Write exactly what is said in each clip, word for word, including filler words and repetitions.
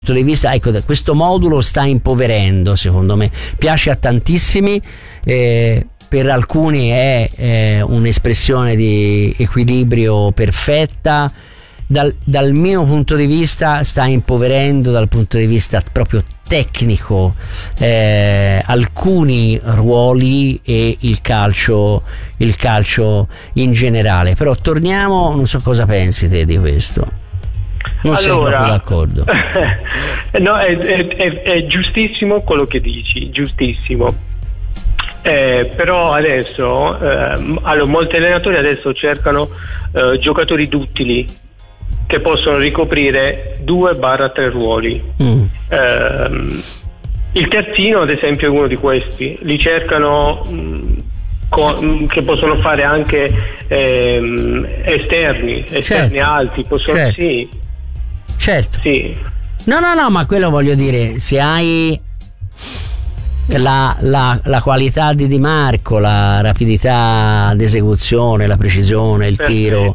punto di vista, ecco, questo modulo sta impoverendo, secondo me. Piace a tantissimi, eh, per alcuni è eh, un'espressione di equilibrio perfetta. Dal, dal mio punto di vista sta impoverendo dal punto di vista proprio tecnico eh, alcuni ruoli e il calcio il calcio in generale. Però torniamo, non so cosa pensi te di questo. Non sei allora, proprio d'accordo? No, è, è, è, è giustissimo quello che dici, giustissimo. Eh, però adesso eh, allora, molti allenatori adesso cercano eh, giocatori duttili che possono ricoprire due barra tre ruoli. Mm. Eh, il terzino, ad esempio, è uno di questi. Li cercano mh, co- che possono fare anche ehm, esterni, esterni certo. alti, possono certo. sì. Certo. Sì. No, no, no, ma quello voglio dire, se hai la, la, la qualità di Di Marco, la rapidità d'esecuzione, la precisione, il Perfetto. tiro.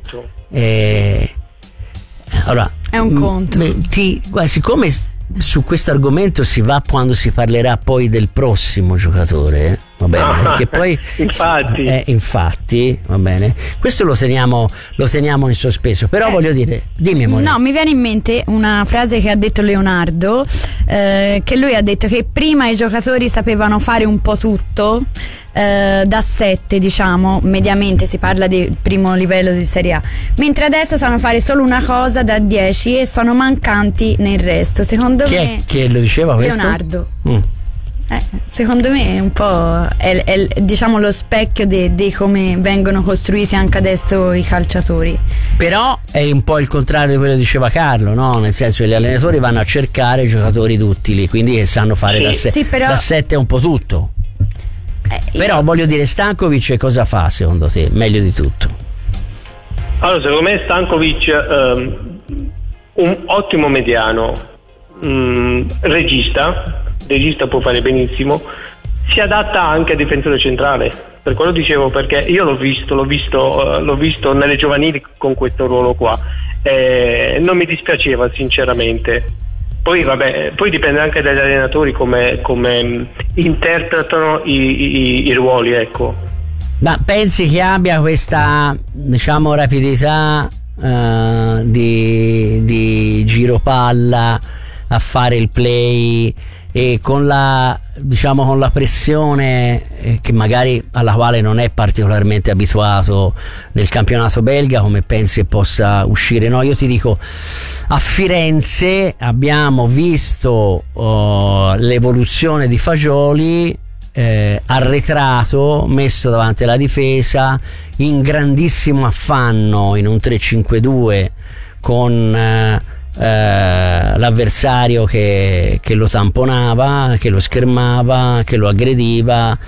Eh, allora, è un conto. Ti, guarda, siccome su questo argomento si va quando si parlerà poi del prossimo giocatore, eh? Va bene, ah, perché poi infatti. Eh, infatti va bene, questo lo teniamo lo teniamo in sospeso, però eh, voglio dire, dimmi Monica. No, mi viene in mente una frase che ha detto Leonardo, eh, che lui ha detto che prima i giocatori sapevano fare un po' tutto, eh, da sette, diciamo, mediamente si parla di primo livello di Serie A, mentre adesso sanno fare solo una cosa da dieci e sono mancanti nel resto. Secondo chi me è, chi lo diceva questo? Leonardo. Mm. Eh, secondo me è un po' è, è, diciamo lo specchio di come vengono costruiti anche adesso i calciatori. Però è un po' il contrario di quello che diceva Carlo, no? Nel senso che gli allenatori vanno a cercare giocatori duttili, quindi che sanno fare sì. da, se- sì, però, da sette un po' tutto. Eh, però io... voglio dire, Stankovic cosa fa secondo te meglio di tutto? Allora, secondo me Stankovic um, un ottimo mediano, um, regista regista può fare benissimo, si adatta anche a difensore centrale, per quello dicevo, perché io l'ho visto l'ho visto uh, l'ho visto nelle giovanili con questo ruolo qua, eh, non mi dispiaceva sinceramente. Poi vabbè, poi dipende anche dagli allenatori come, come interpretano i, i, i ruoli, ecco. Ma pensi che abbia questa, diciamo, rapidità uh, di, di giro palla a fare il play e con la, diciamo, con la pressione eh, che magari alla quale non è particolarmente abituato nel campionato belga, come pensi che possa uscire? No, io ti dico, a Firenze abbiamo visto uh, l'evoluzione di Fagioli, eh, arretrato, messo davanti alla difesa, in grandissimo affanno in un tre cinque due con eh, Uh, l'avversario che, che lo tamponava, che lo schermava, che lo aggrediva,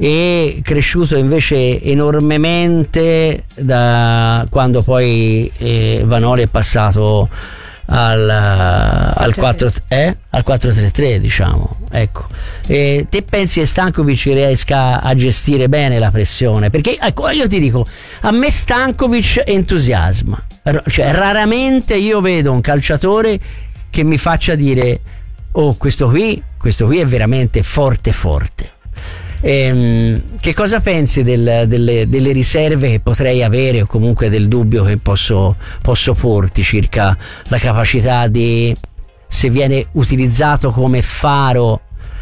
e cresciuto invece enormemente da quando poi eh, Vanoli è passato al, al quattro tre tre, diciamo, ecco. E te pensi che Stankovic riesca a gestire bene la pressione? Perché ecco, io ti dico, a me Stankovic entusiasma, cioè raramente io vedo un calciatore che mi faccia dire oh, questo qui questo qui è veramente forte forte. Ehm, che cosa pensi del, delle, delle riserve che potrei avere, o comunque del dubbio che posso, posso porti circa la capacità di, se viene utilizzato come faro,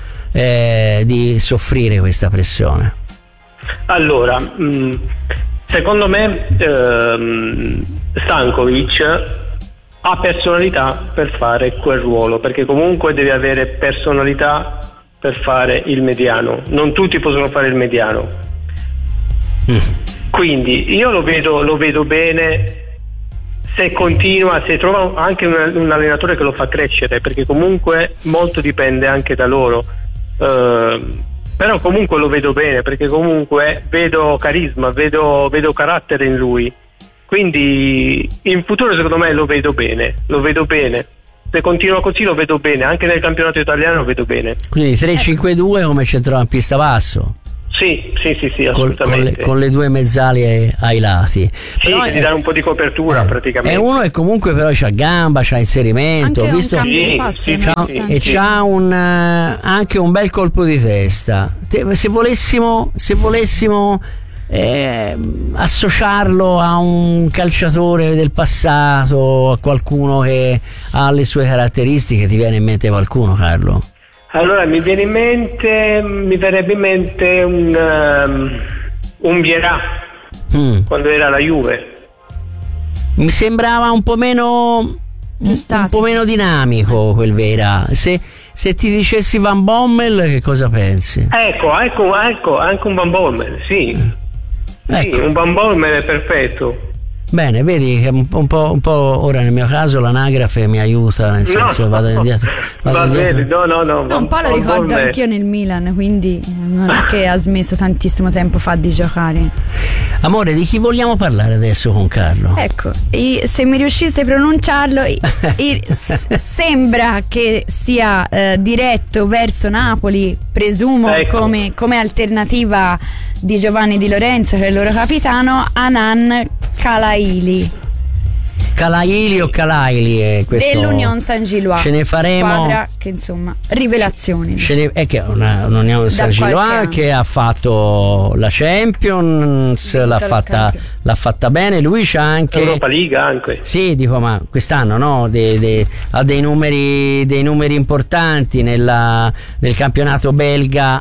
eh, di soffrire questa pressione? Allora, mh, secondo me ehm, Stankovic ha personalità per fare quel ruolo, perché comunque deve avere personalità per fare il mediano, non tutti possono fare il mediano. Mm. Quindi io lo vedo, lo vedo bene se continua, se trova anche un, un allenatore che lo fa crescere, perché comunque molto dipende anche da loro. Uh, però comunque lo vedo bene, perché comunque vedo carisma, vedo, vedo carattere in lui, quindi in futuro secondo me lo vedo bene, lo vedo bene. Se continua così lo vedo bene, anche nel campionato italiano lo vedo bene. Quindi tre cinque due come centrocampista basso? Sì, sì, sì, sì, Col, con, le, con le due mezzali ai, ai lati. Sì, però che è, ti dà un po' di copertura eh, praticamente. È uno e comunque però c'ha gamba, c'ha inserimento, anche visto? un cambio Sì, di passo, sì, c'ha, sì, e sì. c'ha un, eh, anche un bel colpo di testa. Te, se volessimo, se volessimo eh, associarlo a un calciatore del passato, a qualcuno che ha le sue caratteristiche, ti viene in mente qualcuno, Carlo? Allora mi viene in mente, mi verrebbe in mente un, um, un Vieira Mm. quando era la Juve. Mi sembrava un po' meno un, un po' meno dinamico quel Vieira. Se, se ti dicessi Van Bommel, che cosa pensi? Ecco, ecco, ecco, anche un Van Bommel, sì. Ecco. Sì, un Van Bommel è perfetto. Bene, vedi che un, un, po', un po' ora nel mio caso l'anagrafe mi aiuta, nel senso No, vado indietro. Vado va indietro. bene, no, no, no. No, un po' lo Van ricordo Bommel. anch'io nel Milan, quindi non è che ha smesso tantissimo tempo fa di giocare. Amore, di chi vogliamo parlare adesso con Carlo? Ecco, i- se mi riuscisse a pronunciarlo, i- i- s- sembra che sia eh, diretto verso Napoli, presumo Ecco. come, come alternativa di Giovanni Di Lorenzo, che è il loro capitano, Anan Kalaili Calaili o Calaili è questo? dell'Union Saint-Gilloise. Ce ne faremo. Squadra che insomma, rivelazioni. Ce ne, è che è una, un'Unione Saint-Gilloise che ha fatto la Champions, Vinto l'ha la fatta, Champions. l'ha fatta bene. Lui c'ha anche Europa League anche. Sì, dico, ma quest'anno no, de, de, ha dei numeri, dei numeri importanti nella, nel campionato belga.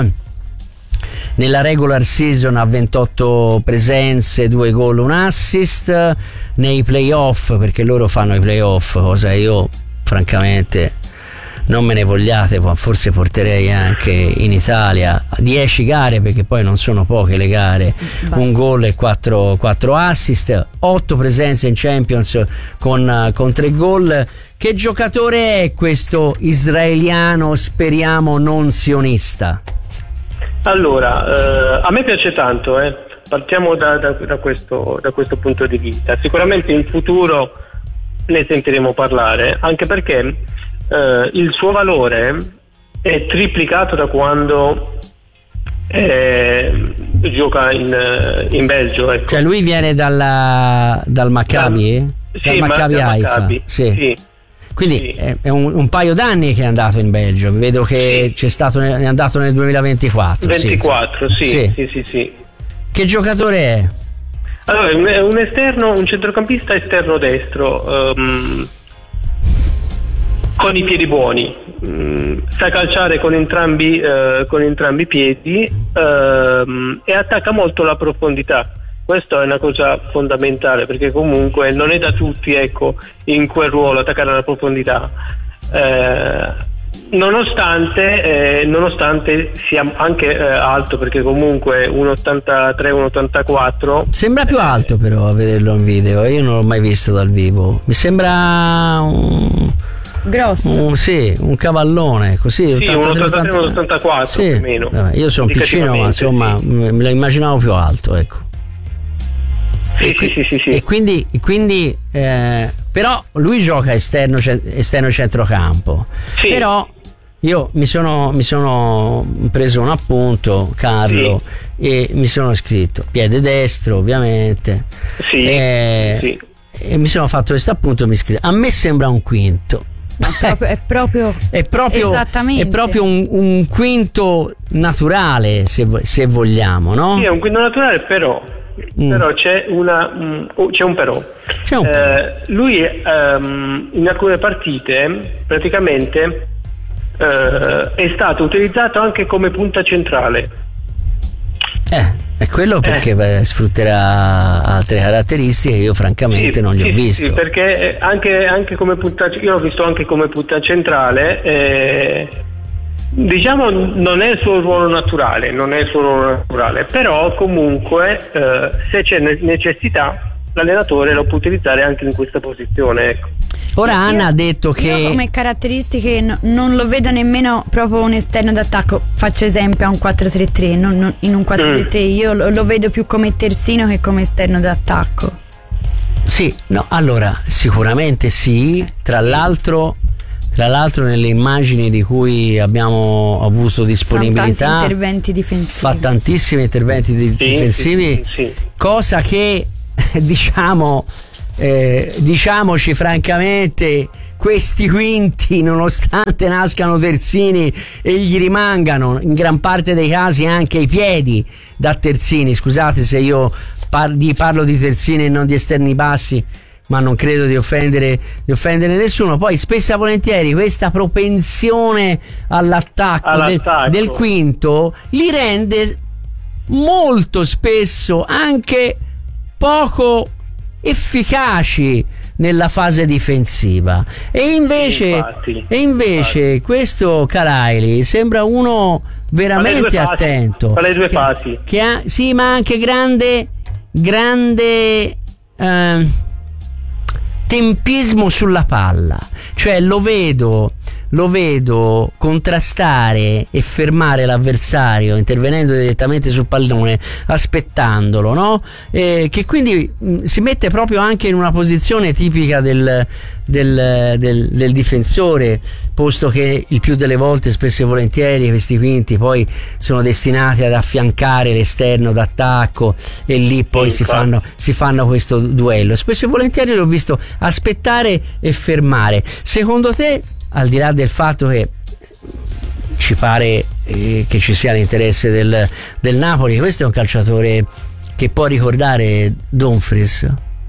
Nella regular season ha ventotto presenze, due gol, un assist. Nei playoff, perché loro fanno i playoff, cosa io francamente non me ne vogliate, ma forse porterei anche in Italia dieci gare, perché poi non sono poche le gare. Basta. Un gol e quattro assist, otto presenze in Champions con, con tre gol. Che giocatore è questo israeliano, speriamo non sionista? Allora, eh, a me piace tanto, eh. Partiamo da, da, da, questo, da questo punto di vista. Sicuramente in futuro ne sentiremo parlare, anche perché eh, il suo valore è triplicato da quando eh, gioca in, in Belgio. Ecco. Cioè lui viene dalla, dal Maccabi? Dal, dal sì, Maccabi dal Haifa. Maccabi, Sì. sì. Quindi Sì. è, è un, un paio d'anni che è andato in Belgio. Vedo che c'è stato, è andato nel duemilaventiquattro. ventiquattro, sì, Sì. sì, sì, sì. Che giocatore è? Allora, è un, è un esterno, un centrocampista esterno destro, ehm, con i piedi buoni, mm, sa calciare con entrambi, eh, con entrambi i piedi, ehm, e attacca molto la profondità. Questo è una cosa fondamentale, perché comunque non è da tutti, ecco, in quel ruolo attaccare la profondità. Eh, nonostante, eh, nonostante sia anche eh, alto, perché comunque uno virgola ottantatré, uno virgola ottantaquattro. Sembra più alto però a vederlo in video. Io non l'ho mai visto dal vivo. Mi sembra un, Grosso. un sì, un cavallone così. Sì, ottantatre, uno virgola ottantatré, ottanta uno virgola ottantaquattro Sì, più o meno. vabbè, io sono piccino, ma insomma sì. me lo immaginavo più alto, ecco. Sì, E, qui- sì, sì, sì, sì. e quindi, quindi eh, però lui gioca esterno, ce- esterno centrocampo. Sì. Però io mi sono, mi sono preso un appunto, Carlo, e mi sono scritto piede destro, ovviamente. Sì, e, sì. e mi sono fatto questo appunto e mi scritto. A me sembra un quinto. No, proprio- è proprio È proprio, esattamente. è proprio un, un quinto naturale, se, vo- se vogliamo, no? Sì, è un quinto naturale, però, Mm. però c'è, una, mm, oh, c'è un però. C'è un Eh, però. lui ehm, in alcune partite praticamente eh, è stato utilizzato anche come punta centrale. Eh, è quello perché beh, sfrutterà altre caratteristiche. Io francamente Sì, non li ho sì, visto. sì, perché eh, anche, anche come punta, io l'ho visto anche come punta centrale. eh, Diciamo non è il suo ruolo naturale, non è il suo ruolo naturale, però comunque eh, se c'è ne- necessità l'allenatore lo può utilizzare anche in questa posizione, ecco. Ora Io- Anna ha detto che io come caratteristiche no- non lo vedo nemmeno proprio un esterno d'attacco. Faccio esempio a un quattro tre tre, non- non- in un quattro tre tre io lo, lo vedo più come terzino che come esterno d'attacco. sì, no, allora sicuramente sì. Tra l'altro, Tra l'altro nelle immagini di cui abbiamo avuto disponibilità, tanti interventi difensivi, fa tantissimi interventi di- Sì, difensivi, sì, sì. cosa che diciamo eh, diciamoci francamente, questi quinti, nonostante nascano terzini e gli rimangano in gran parte dei casi anche i piedi da terzini, scusate se io par- di, parlo di terzini e non di esterni bassi, ma non credo di offendere, di offendere nessuno. Poi spesso e volentieri questa propensione all'attacco, all'attacco. Del, del quinto li rende molto spesso anche poco efficaci nella fase difensiva, e invece, Infatti, e invece infatti. questo Caraili sembra uno veramente Fa le due fasi, attento, fa le due che, fasi. che ha, sì, ma anche grande grande eh, tempismo sulla palla, cioè lo vedo lo vedo contrastare e fermare l'avversario intervenendo direttamente sul pallone, aspettandolo, no? Eh, che quindi mh, si mette proprio anche in una posizione tipica del, del, del, del difensore, posto che il più delle volte, spesso e volentieri, questi quinti poi sono destinati ad affiancare l'esterno d'attacco e lì poi si fanno, si fanno questo duello. Spesso e volentieri l'ho visto aspettare e fermare. Secondo te, al di là del fatto che ci pare eh, che ci sia l'interesse del, del Napoli, questo è un calciatore che può ricordare Dumfries?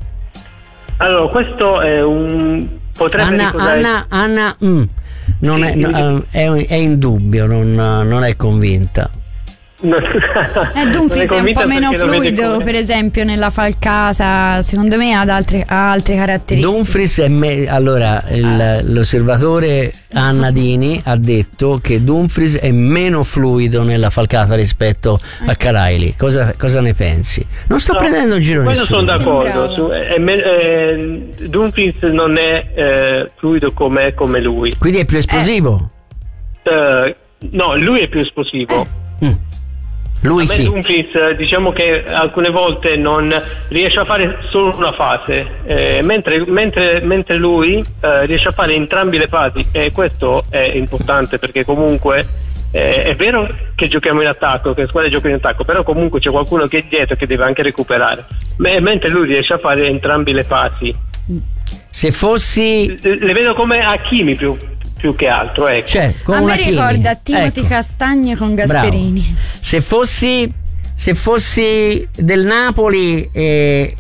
Allora, questo è un potrebbe Anna, ricordare... Anna, Anna mm, non Sì, è, sì, no, è, è in dubbio, non, non è convinta. No, Eh, Dumfries è un po' meno fluido, per esempio nella falcata, secondo me ha altre, ha altre caratteristiche. Dumfries è me- allora il, l'osservatore Anna Dini ha detto che Dumfries è meno fluido nella falcata rispetto a Caraili. Cosa, cosa ne pensi? Non sto No, prendendo in giro quello nessuno. sono d'accordo. Sembrava. Su, è me- eh, Dumfries non è eh, fluido come, come lui. Quindi è più esplosivo? Eh, no, lui è più esplosivo. Mm. Lui A me sì. Dumfries, eh, diciamo che alcune volte non riesce a fare solo una fase, eh, mentre, mentre, mentre lui eh, riesce a fare entrambi le fasi, e questo è importante perché comunque eh, è vero che giochiamo in attacco, che le squadre giocano in attacco, però comunque c'è qualcuno che è dietro che deve anche recuperare, M- mentre lui riesce a fare entrambi le fasi. Se fossi Le, le vedo come Hakimi più, più che altro, ecco. cioè, con A una me Kimi. ricorda Timothy Ecco. Castagne con Gasperini. Bravo. Se fossi se fossi del Napoli e,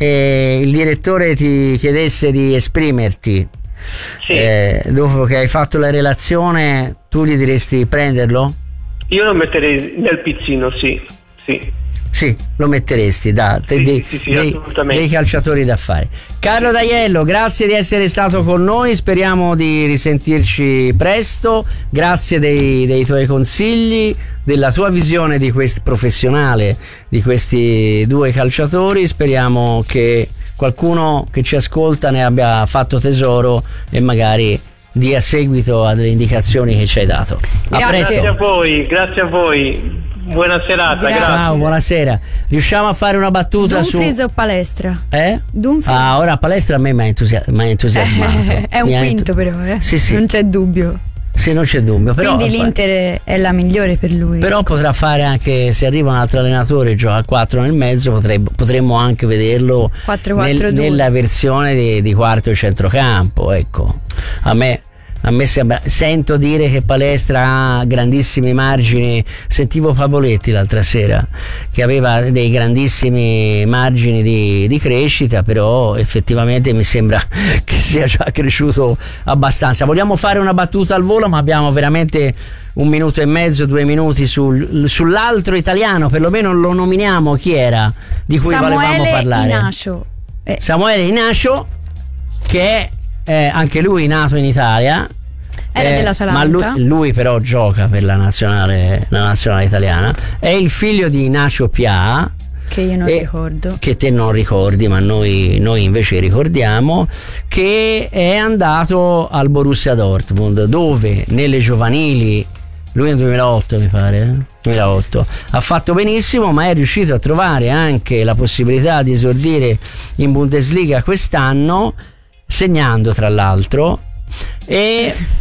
e il direttore ti chiedesse di esprimerti, Sì. eh, dopo che hai fatto la relazione, tu gli diresti prenderlo? Io lo metterei nel pizzino, sì, sì. Sì, lo metteresti da te- Sì, dei, sì, sì, dei- assolutamente. dei calciatori da fare. Carlo D'Aiello, grazie di essere stato con noi, speriamo di risentirci presto, grazie dei, dei tuoi consigli, della tua visione di quest- professionale di questi due calciatori. Speriamo che qualcuno che ci ascolta ne abbia fatto tesoro e magari dia seguito alle indicazioni che ci hai dato. A Grazie. presto. Grazie a voi, grazie a voi. Buona serata, Grazie. grazie. Ciao, buonasera. Riusciamo a fare una battuta Dumfries su o Palestra? eh? Dumfries. Ah, ora Palestra a me mi ha entusia- mi ha entusiasmato. È un Mi ha quinto entu- però, eh? Sì, sì. Non c'è dubbio. Sì, non c'è dubbio. Però, Quindi l'Inter è la migliore per lui. però potrà fare anche, se arriva un altro allenatore e gioca a quattro nel mezzo, potrebbe, potremmo anche vederlo quattro quattro due. nella versione di, di quarto e centrocampo. Ecco, a me. A me sembra, sento dire che Palestra ha grandissimi margini. Sentivo Pavoletti l'altra sera che aveva dei grandissimi margini di, di crescita, però effettivamente mi sembra che sia già cresciuto abbastanza. Vogliamo fare una battuta al volo, ma abbiamo veramente un minuto e mezzo, due minuti sul, sull'altro italiano, perlomeno lo nominiamo. Chi era di cui volevamo Samuele parlare? Inacio. Eh, Samuele Inacio, che è Eh, anche lui nato in Italia, Era eh, dell'Atalanta. ma lui, lui però gioca per la nazionale, la nazionale italiana. È il figlio di Inacio Pià, che io non e- ricordo. che te non ricordi, ma noi, noi invece ricordiamo, che è andato al Borussia Dortmund, dove nelle giovanili, lui nel duemilaotto mi pare, eh? duemilaotto, ha fatto benissimo, ma è riuscito a trovare anche la possibilità di esordire in Bundesliga quest'anno, segnando tra l'altro, e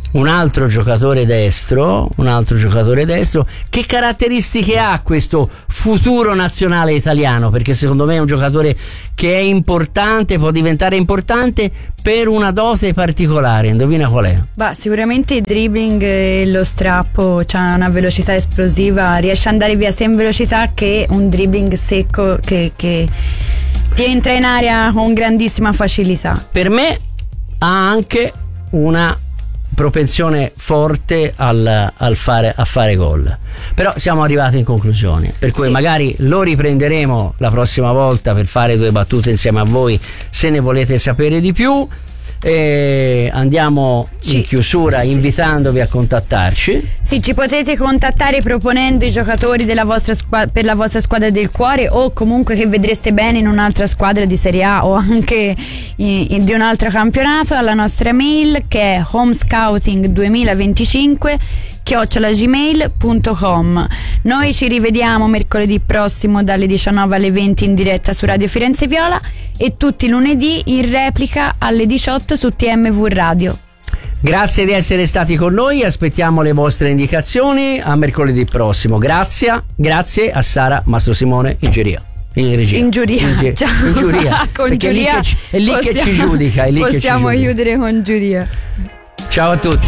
un altro giocatore destro, un altro giocatore destro. Che caratteristiche ha questo futuro nazionale italiano? Perché secondo me è un giocatore che è importante, può diventare importante per una dote particolare. Indovina qual è? Bah, sicuramente il dribbling e lo strappo, c'ha una velocità esplosiva, riesce ad andare via sia in velocità che un dribbling secco che, che ti entra in area con grandissima facilità. Per me ha anche una propensione forte al, al fare, a fare gol, però siamo arrivati in conclusione, per cui sì, magari lo riprenderemo la prossima volta per fare due battute insieme a voi se ne volete sapere di più. E andiamo in ci, chiusura sì. invitandovi a contattarci. Sì, ci potete contattare proponendo i giocatori della vostra squadra, per la vostra squadra del cuore, o comunque che vedreste bene in un'altra squadra di Serie A o anche in, in, di un altro campionato, alla nostra mail che è homescouting duemilaventicinque chiocciola gmail punto com. Noi ci rivediamo mercoledì prossimo dalle diciannove alle venti in diretta su Radio Firenze Viola e tutti i lunedì in replica alle diciotto su T M V Radio. Grazie di essere stati con noi, aspettiamo le vostre indicazioni. A mercoledì prossimo. Grazie, grazie a Sara Mastro Simone in giuria. In regia. In giuria. In, gi- Ciao. in giuria. Con giuria è lì, che, è lì possiamo, che ci giudica. È lì possiamo che ci chiudere con giuria. Ciao a tutti.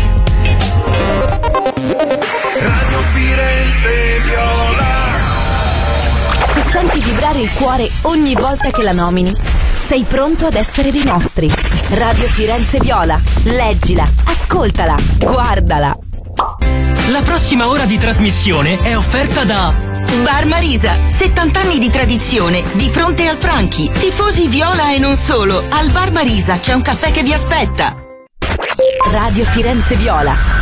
Radio Firenze Viola. Se senti vibrare il cuore ogni volta che la nomini, sei pronto ad essere dei nostri. Radio Firenze Viola. Leggila, ascoltala, guardala. La prossima ora di trasmissione è offerta da Bar Marisa, settanta anni di tradizione, di fronte al Franchi. Tifosi viola e non solo. Al Bar Marisa c'è un caffè che vi aspetta. Radio Firenze Viola.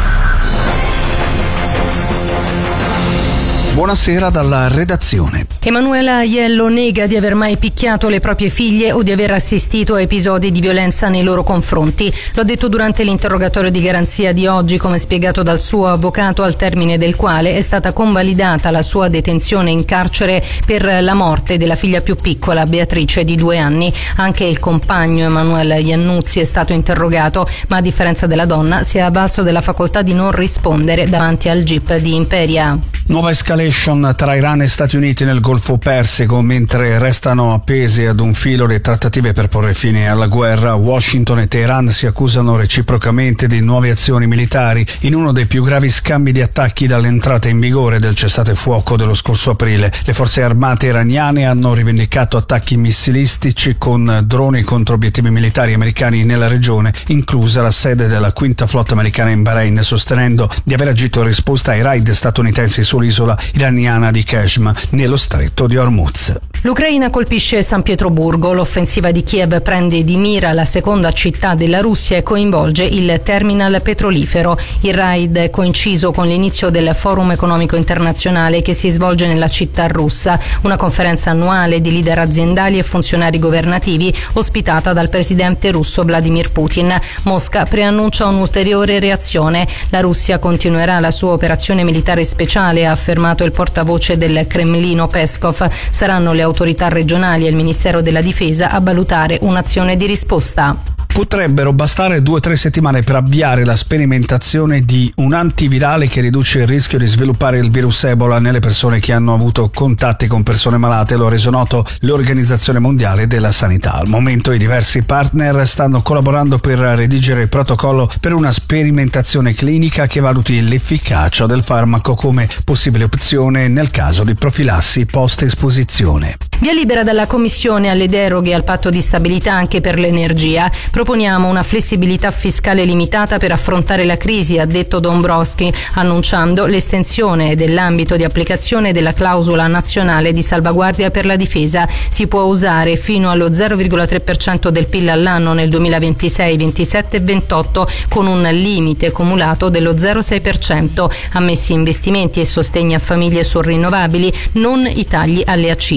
Buonasera dalla redazione. Emanuela Aiello nega di aver mai picchiato le proprie figlie o di aver assistito a episodi di violenza nei loro confronti. Lo ha detto durante l'interrogatorio di garanzia di oggi, come spiegato dal suo avvocato, al termine del quale è stata convalidata la sua detenzione in carcere per la morte della figlia più piccola, Beatrice, di due anni. Anche il compagno, Emanuele Iannuzzi, è stato interrogato, ma a differenza della donna si è avvalso della facoltà di non rispondere davanti al G I P di Imperia. Nuova escalation tra Iran e Stati Uniti nel Golfo Persico. Mentre restano appese ad un filo le trattative per porre fine alla guerra, Washington e Teheran si accusano reciprocamente di nuove azioni militari in uno dei più gravi scambi di attacchi dall'entrata in vigore del cessate-fuoco dello scorso aprile. Le forze armate iraniane hanno rivendicato attacchi missilistici con droni contro obiettivi militari americani nella regione, inclusa la sede della quinta flotta americana in Bahrain, sostenendo di aver agito in risposta ai raid statunitensi sull'isola iraniana di Kashmir nello stretto di Hormuz. L'Ucraina colpisce San Pietroburgo. L'offensiva di Kiev prende di mira la seconda città della Russia e coinvolge il terminal petrolifero. Il raid è coinciso con l'inizio del Forum economico internazionale che si svolge nella città russa, una conferenza annuale di leader aziendali e funzionari governativi ospitata dal presidente russo Vladimir Putin. Mosca preannuncia un'ulteriore reazione. La Russia continuerà la sua operazione militare speciale, ha affermato il portavoce del Cremlino Peskov. Saranno le autorità regionali e il Ministero della Difesa a valutare un'azione di risposta. Potrebbero bastare due o tre settimane per avviare la sperimentazione di un antivirale che riduce il rischio di sviluppare il virus Ebola nelle persone che hanno avuto contatti con persone malate, lo ha reso noto l'Organizzazione Mondiale della Sanità. Al momento i diversi partner stanno collaborando per redigere il protocollo per una sperimentazione clinica che valuti l'efficacia del farmaco come possibile opzione nel caso di profilassi post-esposizione. Via libera dalla Commissione alle deroghe al patto di stabilità anche per l'energia. Proponiamo una flessibilità fiscale limitata per affrontare la crisi, ha detto Dombrovskis, annunciando l'estensione dell'ambito di applicazione della clausola nazionale di salvaguardia per la difesa. Si può usare fino allo zero virgola tre per cento del P I L all'anno nel duemilaventisei, ventisette e ventotto, con un limite cumulato dello zero virgola sei per cento. Ammessi investimenti e sostegni a famiglie su rinnovabili, non i tagli alle accise.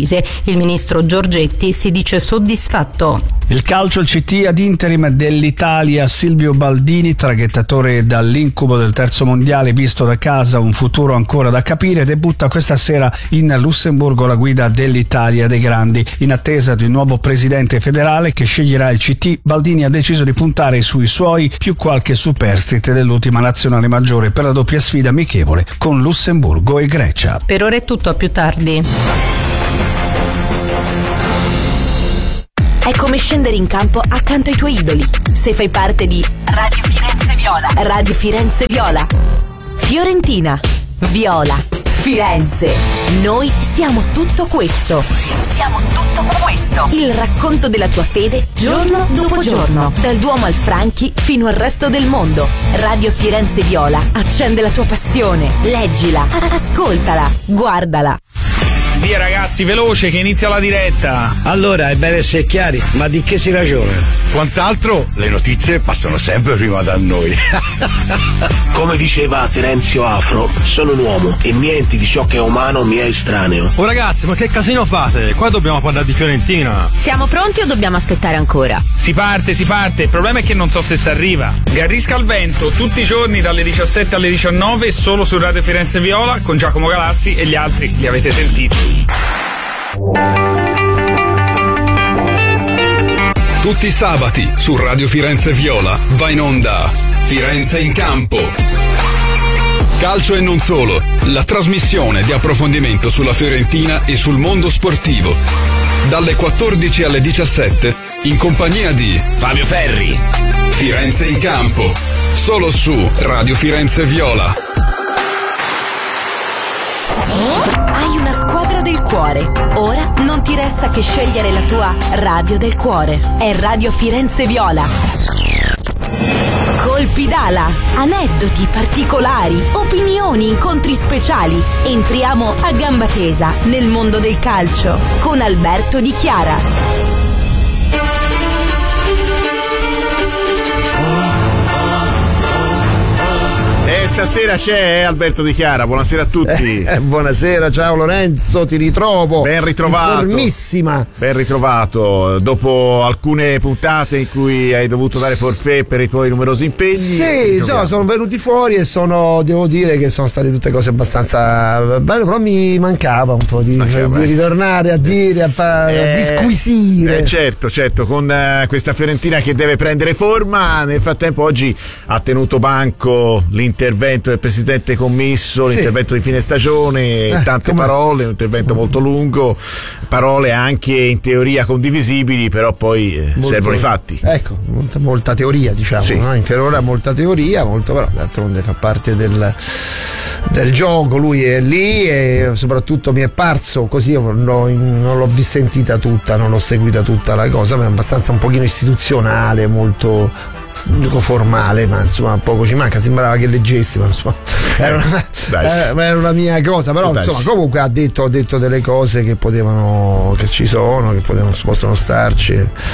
Il ministro Giorgetti si dice soddisfatto. Il calcio, il C T ad interim dell'Italia, Silvio Baldini, traghettatore dall'incubo del terzo mondiale visto da casa, un futuro ancora da capire, debutta questa sera in Lussemburgo la guida dell'Italia dei grandi. In attesa di un nuovo presidente federale che sceglierà il C T, Baldini ha deciso di puntare sui suoi più qualche superstite dell'ultima nazionale maggiore per la doppia sfida amichevole con Lussemburgo e Grecia. Per ora è tutto, a più tardi. È come scendere in campo accanto ai tuoi idoli. Se fai parte di Radio Firenze Viola. Radio Firenze Viola. Fiorentina, Viola, Firenze. Noi siamo tutto questo. Siamo tutto questo. Il racconto della tua fede giorno dopo giorno. Dal Duomo al Franchi fino al resto del mondo. Radio Firenze Viola accende la tua passione. Leggila, ascoltala, guardala. Via ragazzi, veloce che inizia la diretta. Allora, è bene essere chiari, ma di che si ragiona? Quant'altro, le notizie passano sempre prima da noi. Come diceva Terenzio Afro, sono un uomo e niente di ciò che è umano mi è estraneo. Oh ragazzi, ma che casino fate? Qua dobbiamo parlare di Fiorentina. Siamo pronti o dobbiamo aspettare ancora? Si parte, si parte, il problema è che non so se si arriva. Garrisca al vento, tutti i giorni dalle diciassette alle diciannove, solo su Radio Firenze Viola, con Giacomo Galassi e gli altri, li avete sentiti. Tutti i sabati su Radio Firenze Viola va in onda Firenze in campo. Calcio e non solo, la trasmissione di approfondimento sulla Fiorentina e sul mondo sportivo. Dalle quattordici alle diciassette in compagnia di Fabio Ferri. Firenze in campo, solo su Radio Firenze Viola. Hai una squadra del cuore. Ora non ti resta che scegliere la tua radio del cuore. È Radio Firenze Viola. Colpi d'ala, aneddoti particolari, opinioni, incontri speciali. Entriamo a gamba tesa nel mondo del calcio con Alberto Di Chiara. E stasera c'è Alberto Di Chiara, buonasera a tutti. Eh, buonasera, ciao Lorenzo, ti ritrovo. Ben ritrovato. Informissima. Ben ritrovato. Dopo alcune puntate in cui hai dovuto dare forfait per i tuoi numerosi impegni. Sì, insomma, sono venuti fuori e sono, devo dire che sono state tutte cose abbastanza belle, però mi mancava un po' di, di ritornare a dire, a, fa, eh, a disquisire. Eh, certo, certo, con uh, questa Fiorentina che deve prendere forma. Nel frattempo oggi ha tenuto banco l'intervento del presidente commisso, sì. L'intervento di fine stagione, eh, tante com'è? parole, un intervento molto lungo, parole anche in teoria condivisibili, però poi eh, molto, servono i fatti. Ecco, molta, molta teoria, diciamo, sì. No? In Ferrara molta teoria, molto, però d'altronde fa parte del, del gioco, lui è lì e soprattutto mi è parso così, non l'ho, non l'ho sentita tutta, non l'ho seguita tutta la cosa, ma è abbastanza un pochino istituzionale, molto dico formale, ma insomma poco ci manca, sembrava che leggessi, ma insomma era una, era, era una mia cosa, però Dai. insomma comunque ha detto, ha detto delle cose che potevano, che ci sono, che potevano, possono starci,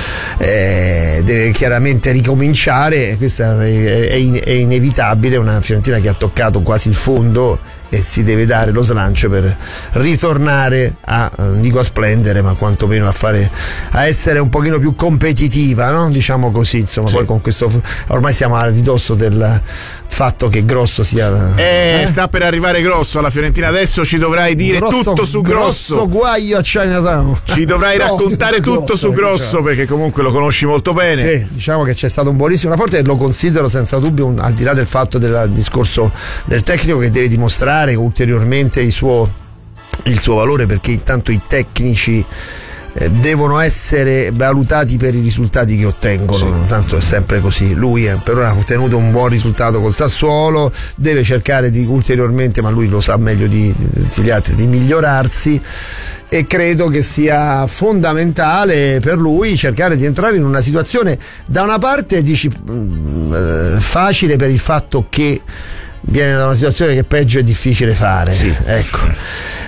eh, deve chiaramente ricominciare e questo è, è, è inevitabile, una Fiorentina che ha toccato quasi il fondo e si deve dare lo slancio per ritornare a, non dico a splendere, ma quantomeno a fare, a essere un pochino più competitiva, no? Diciamo così, insomma, sì. Poi con questo ormai siamo a ridosso del fatto che Grosso sia eh, eh? sta per arrivare Grosso alla Fiorentina, adesso ci dovrai dire grosso, tutto su Grosso, grosso guaio a Chinatown, ci dovrai no, raccontare tutto grosso, su Grosso, cioè. Perché comunque lo conosci molto bene. Sì, diciamo che c'è stato un buonissimo rapporto e lo considero senza dubbio un, al di là del fatto del discorso del tecnico che deve dimostrare ulteriormente il suo, il suo valore, perché intanto i tecnici eh, devono essere valutati per i risultati che ottengono, sì. Tanto è sempre così. Lui è, per ora ha ottenuto un buon risultato col Sassuolo, deve cercare di ulteriormente, ma lui lo sa meglio di, di tutti gli altri, di migliorarsi, e credo che sia fondamentale per lui cercare di entrare in una situazione, da una parte dici mh, facile per il fatto che viene da una situazione che peggio è difficile fare, sì. Ecco.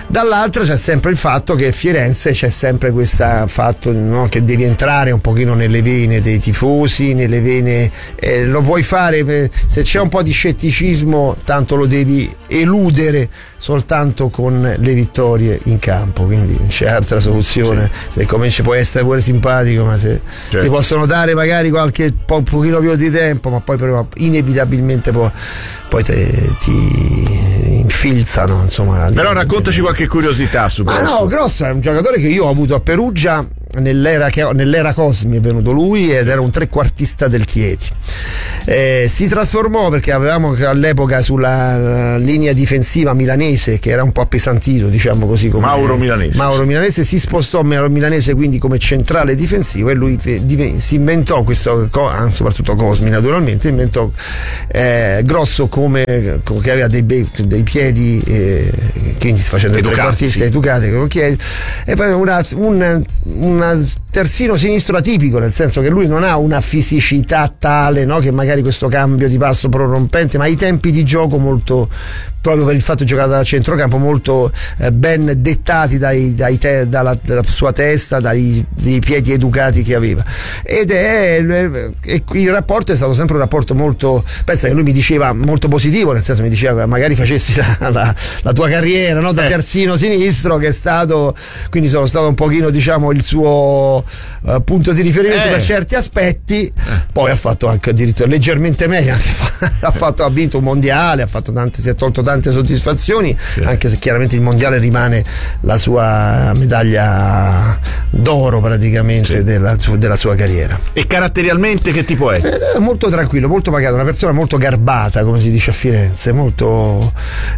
Dall'altra c'è sempre il fatto che Firenze c'è sempre questo fatto, no, che devi entrare un pochino nelle vene dei tifosi, nelle vene, eh, lo puoi fare, se c'è un po' di scetticismo tanto lo devi eludere soltanto con le vittorie in campo, quindi non c'è altra soluzione. Sì. Se cominci puoi essere pure simpatico, ma se certo. ti possono dare magari qualche po', un pochino più di tempo, ma poi però inevitabilmente poi, poi te, ti infilzano, insomma. Però raccontaci qualche curiosità su Grosso. Ah no, Grosso è un giocatore che io ho avuto a Perugia nell'era, che, nell'era Cosmi, è venuto lui ed era un trequartista del Chieti. Eh, si trasformò perché avevamo all'epoca sulla linea difensiva milanese, che era un po' appesantito, diciamo così, come Mauro Milanese. Mauro Milanese si spostò Mauro Milanese quindi come centrale difensivo, e lui si inventò questo, soprattutto Cosmi naturalmente, inventò eh, Grosso come che aveva dei, dei piedi, eh, quindi facendo il trequartista educati con piedi, e poi una, un, una terzino sinistro atipico, nel senso che lui non ha una fisicità tale, no, che magari questo cambio di passo prorompente, ma ha i tempi di gioco molto, proprio per il fatto di giocare da centrocampo, molto eh, ben dettati dai, dai te, dalla, dalla sua testa, dai, dai piedi educati che aveva. Ed è, è il rapporto è stato sempre un rapporto molto, pensa che lui mi diceva molto positivo, nel senso mi diceva magari facessi la, la, la tua carriera, no, da eh. terzino sinistro, che è stato, quindi sono stato un pochino, diciamo, il suo uh, punto di riferimento eh. per certi aspetti. eh. Poi ha fatto anche addirittura leggermente meglio, anche ha fatto, ha vinto un mondiale, ha fatto tante, si è tolto tante soddisfazioni, sì. anche se chiaramente il mondiale rimane la sua medaglia d'oro praticamente, sì. della, della sua carriera. E caratterialmente che tipo è? È molto tranquillo, molto pacato, una persona molto garbata, come si dice a Firenze, molto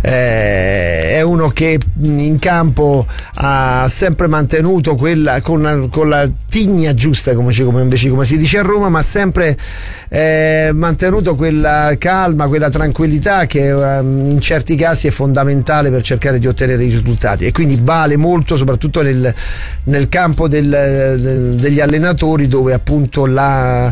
eh, è uno che in campo ha sempre mantenuto quella con, con la tigna giusta, come, come invece come si dice a Roma, ma sempre eh, mantenuto quella calma, quella tranquillità che um, in certi casi è fondamentale per cercare di ottenere i risultati, e quindi vale molto soprattutto nel, nel campo del, del, degli allenatori, dove appunto la,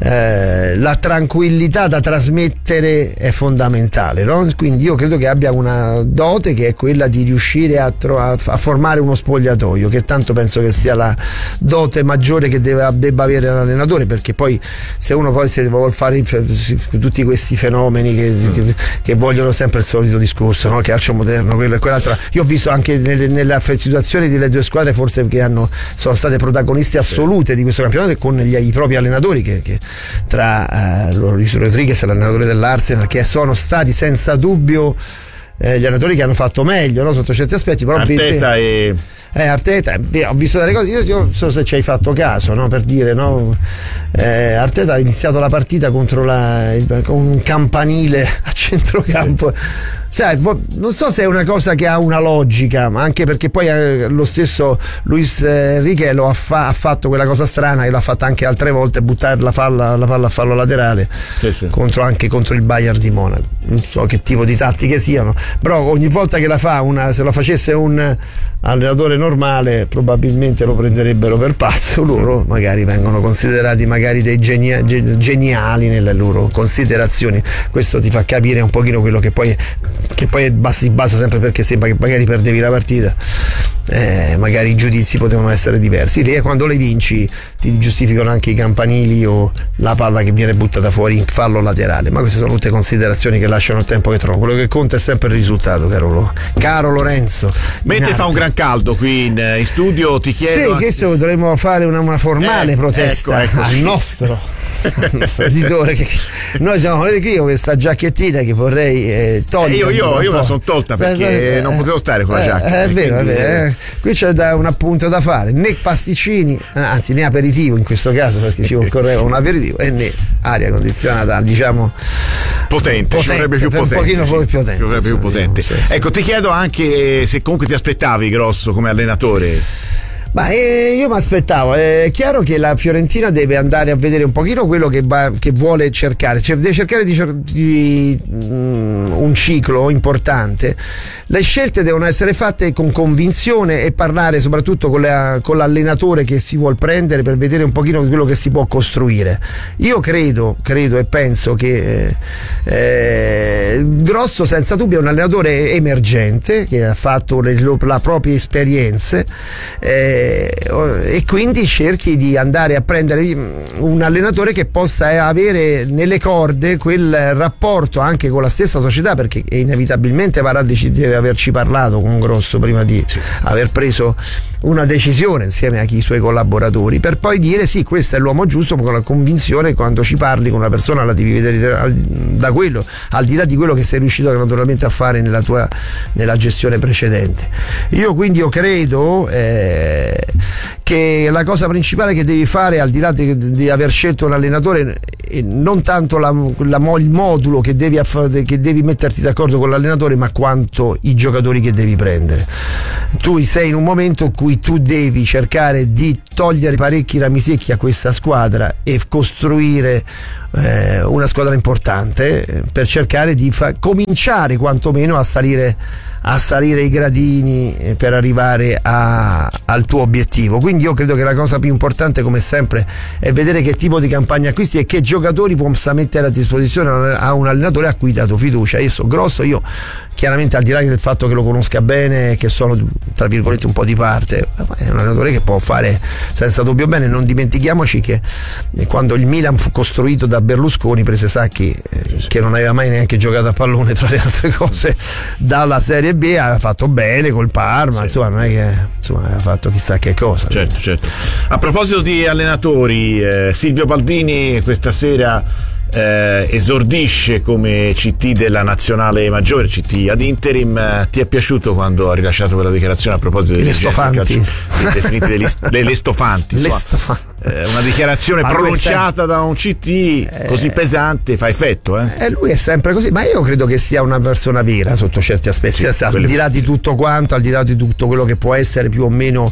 eh, la tranquillità da trasmettere è fondamentale, no? Quindi io credo che abbia una dote che è quella di riuscire a, tro- a formare uno spogliatoio, che tanto penso che sia la dote maggiore che deve, debba avere l'allenatore, perché poi se uno poi se vuole fare tutti questi fenomeni che, mm. che, che vogliono sempre il solito discorso, no? Calcio moderno, quello e quell'altro. Io ho visto anche nelle, nelle situazioni delle due squadre forse che hanno, sono state protagoniste assolute di questo campionato, con gli, i propri allenatori, che, che tra eh, Luis Rodriguez e l'allenatore dell'Arsenal, che sono stati senza dubbio eh, gli allenatori che hanno fatto meglio, no? Sotto certi aspetti, però Arteta e Eh, Arteta, ho visto delle cose, io, io non so se ci hai fatto caso, no? Per dire, no? Eh, Arteta ha iniziato la partita contro la, il, con un campanile a centrocampo. Sai, non so se è una cosa che ha una logica, ma anche perché poi eh, lo stesso Luis Enrique lo ha, fa- ha fatto quella cosa strana che l'ha fatta anche altre volte, buttare la palla, la palla a fallo laterale, sì, sì. Contro, anche contro il Bayern di Monaco. Non so che tipo di tattiche siano, però ogni volta che la fa una, se la facesse un allenatore normale probabilmente lo prenderebbero per pazzo. Loro magari vengono considerati magari dei genia- geniali nelle loro considerazioni. Questo ti fa capire un pochino quello che poi che poi si basa sempre, perché sembra che magari perdevi la partita, eh, magari i giudizi potevano essere diversi. Lì quando le vinci ti giustificano anche i campanili o la palla che viene buttata fuori in fallo laterale, ma queste sono tutte considerazioni che lasciano il tempo che trovano. Quello che conta è sempre il risultato, caro, caro Lorenzo. Mentre fa un gran caldo qui in, in studio, ti chiedo. Sì, questo dovremmo fare una, una formale eh, protesta ecco, ecco, al sì. nostro il nostro editore, che noi siamo venuti qui con questa giacchettina che vorrei eh, togliere. Eh, io io, io me la sono tolta perché eh, non potevo stare con la giacca. Eh, è vero, quindi, è vero. Eh. Qui c'è da, un appunto da fare, né pasticcini, anzi né aperitivo in questo caso, perché ci occorreva un aperitivo, e né aria condizionata, diciamo potente, potente, ci vorrebbe più potente, un pochino sì, più potente, ci vorrebbe più potente. Sì, sì. Ecco, ti chiedo anche se comunque ti aspettavi Grosso come allenatore. Ma eh, io mi aspettavo, è chiaro che la Fiorentina deve andare a vedere un pochino quello che, va, che vuole cercare, cioè deve cercare di, di um, un ciclo importante, le scelte devono essere fatte con convinzione e parlare soprattutto con, la, con l'allenatore che si vuol prendere, per vedere un pochino quello che si può costruire. Io credo, credo e penso che eh, Grosso senza dubbio è un allenatore emergente che ha fatto le, la propria esperienza, eh, e quindi cerchi di andare a prendere un allenatore che possa avere nelle corde quel rapporto anche con la stessa società, perché inevitabilmente Paratici deve averci parlato con Grosso prima di sì. aver preso una decisione insieme a chi i suoi collaboratori, per poi dire sì, questo è l'uomo giusto, con la convinzione quando ci parli con una persona la devi vedere da quello, al di là di quello che sei riuscito naturalmente a fare nella tua nella gestione precedente. Io quindi io credo eh, che la cosa principale che devi fare, al di là di, di aver scelto un allenatore, non tanto la, la, il modulo che devi, aff- che devi metterti d'accordo con l'allenatore, ma quanto i giocatori che devi prendere. Tu sei in un momento in cui tu devi cercare di togliere parecchi rami secchi a questa squadra e costruire eh, una squadra importante, eh, per cercare di fa- cominciare quantomeno a salire a salire i gradini eh, per arrivare a, al tuo obiettivo. Quindi io credo che la cosa più importante, come sempre, è vedere che tipo di campagna acquisti e che giocatori possa mettere a disposizione a un allenatore a cui hai dato fiducia. Io so Grosso, io chiaramente, al di là del fatto che lo conosca bene, che sono tra virgolette un po' di parte, è un allenatore che può fare senza dubbio bene. Non dimentichiamoci che quando il Milan fu costruito da Berlusconi, prese Sacchi, eh, che non aveva mai neanche giocato a pallone, tra le altre cose, dalla Serie B, aveva fatto bene col Parma, sì. insomma non è che insomma aveva fatto chissà che cosa. Certo, certo. A proposito di allenatori, eh, Silvio Baldini questa sera Eh, esordisce come C T della nazionale maggiore, C T ad interim. Eh, ti è piaciuto quando ha rilasciato quella dichiarazione a proposito dei le stofanti definite degli, le, le stofanti, le stofanti. Eh, una dichiarazione ma pronunciata da un C T così eh, pesante fa effetto, eh? eh lui è sempre così, ma io credo che sia una persona vera sotto certi aspetti, sì, al di là di tutto quanto, al di là di tutto quello che può essere più o meno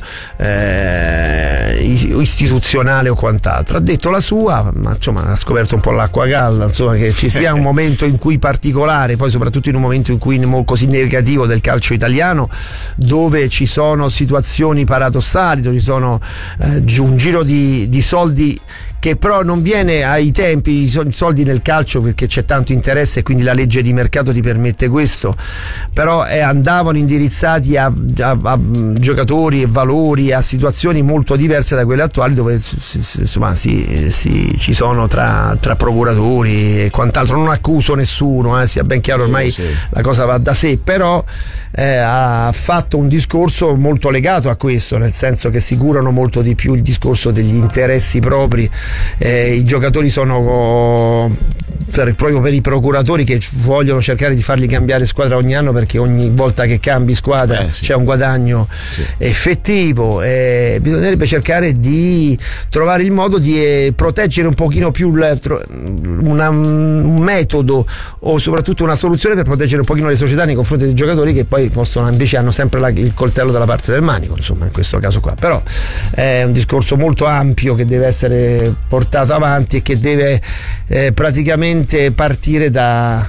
eh, istituzionale o quant'altro. Ha detto la sua, ma insomma ha scoperto un po' l'acqua galla, insomma, che ci sia un momento in cui particolare, poi soprattutto in un momento in cui così negativo del calcio italiano, dove ci sono situazioni paradossali, dove ci sono eh, un giro di di soldi che però non viene ai tempi, i soldi nel calcio, perché c'è tanto interesse e quindi la legge di mercato ti permette questo, però eh, andavano indirizzati a, a, a giocatori e valori, a situazioni molto diverse da quelle attuali, dove insomma si, si, ci sono tra, tra procuratori e quant'altro. Non accuso nessuno, eh, sia ben chiaro, ormai sì, sì. la cosa va da sé, però eh, ha fatto un discorso molto legato a questo, nel senso che si curano molto di più il discorso degli interessi propri. Eh, i giocatori sono per, proprio per i procuratori che vogliono cercare di farli cambiare squadra ogni anno, perché ogni volta che cambi squadra eh, sì. c'è un guadagno sì. effettivo. Eh, bisognerebbe cercare di trovare il modo di eh, proteggere un pochino più la, una, un metodo o soprattutto una soluzione per proteggere un pochino le società nei confronti dei giocatori, che poi possono invece hanno sempre la, il coltello dalla parte del manico, insomma, in questo caso qua. Però è un discorso molto ampio che deve essere portato avanti e che deve eh, praticamente partire da,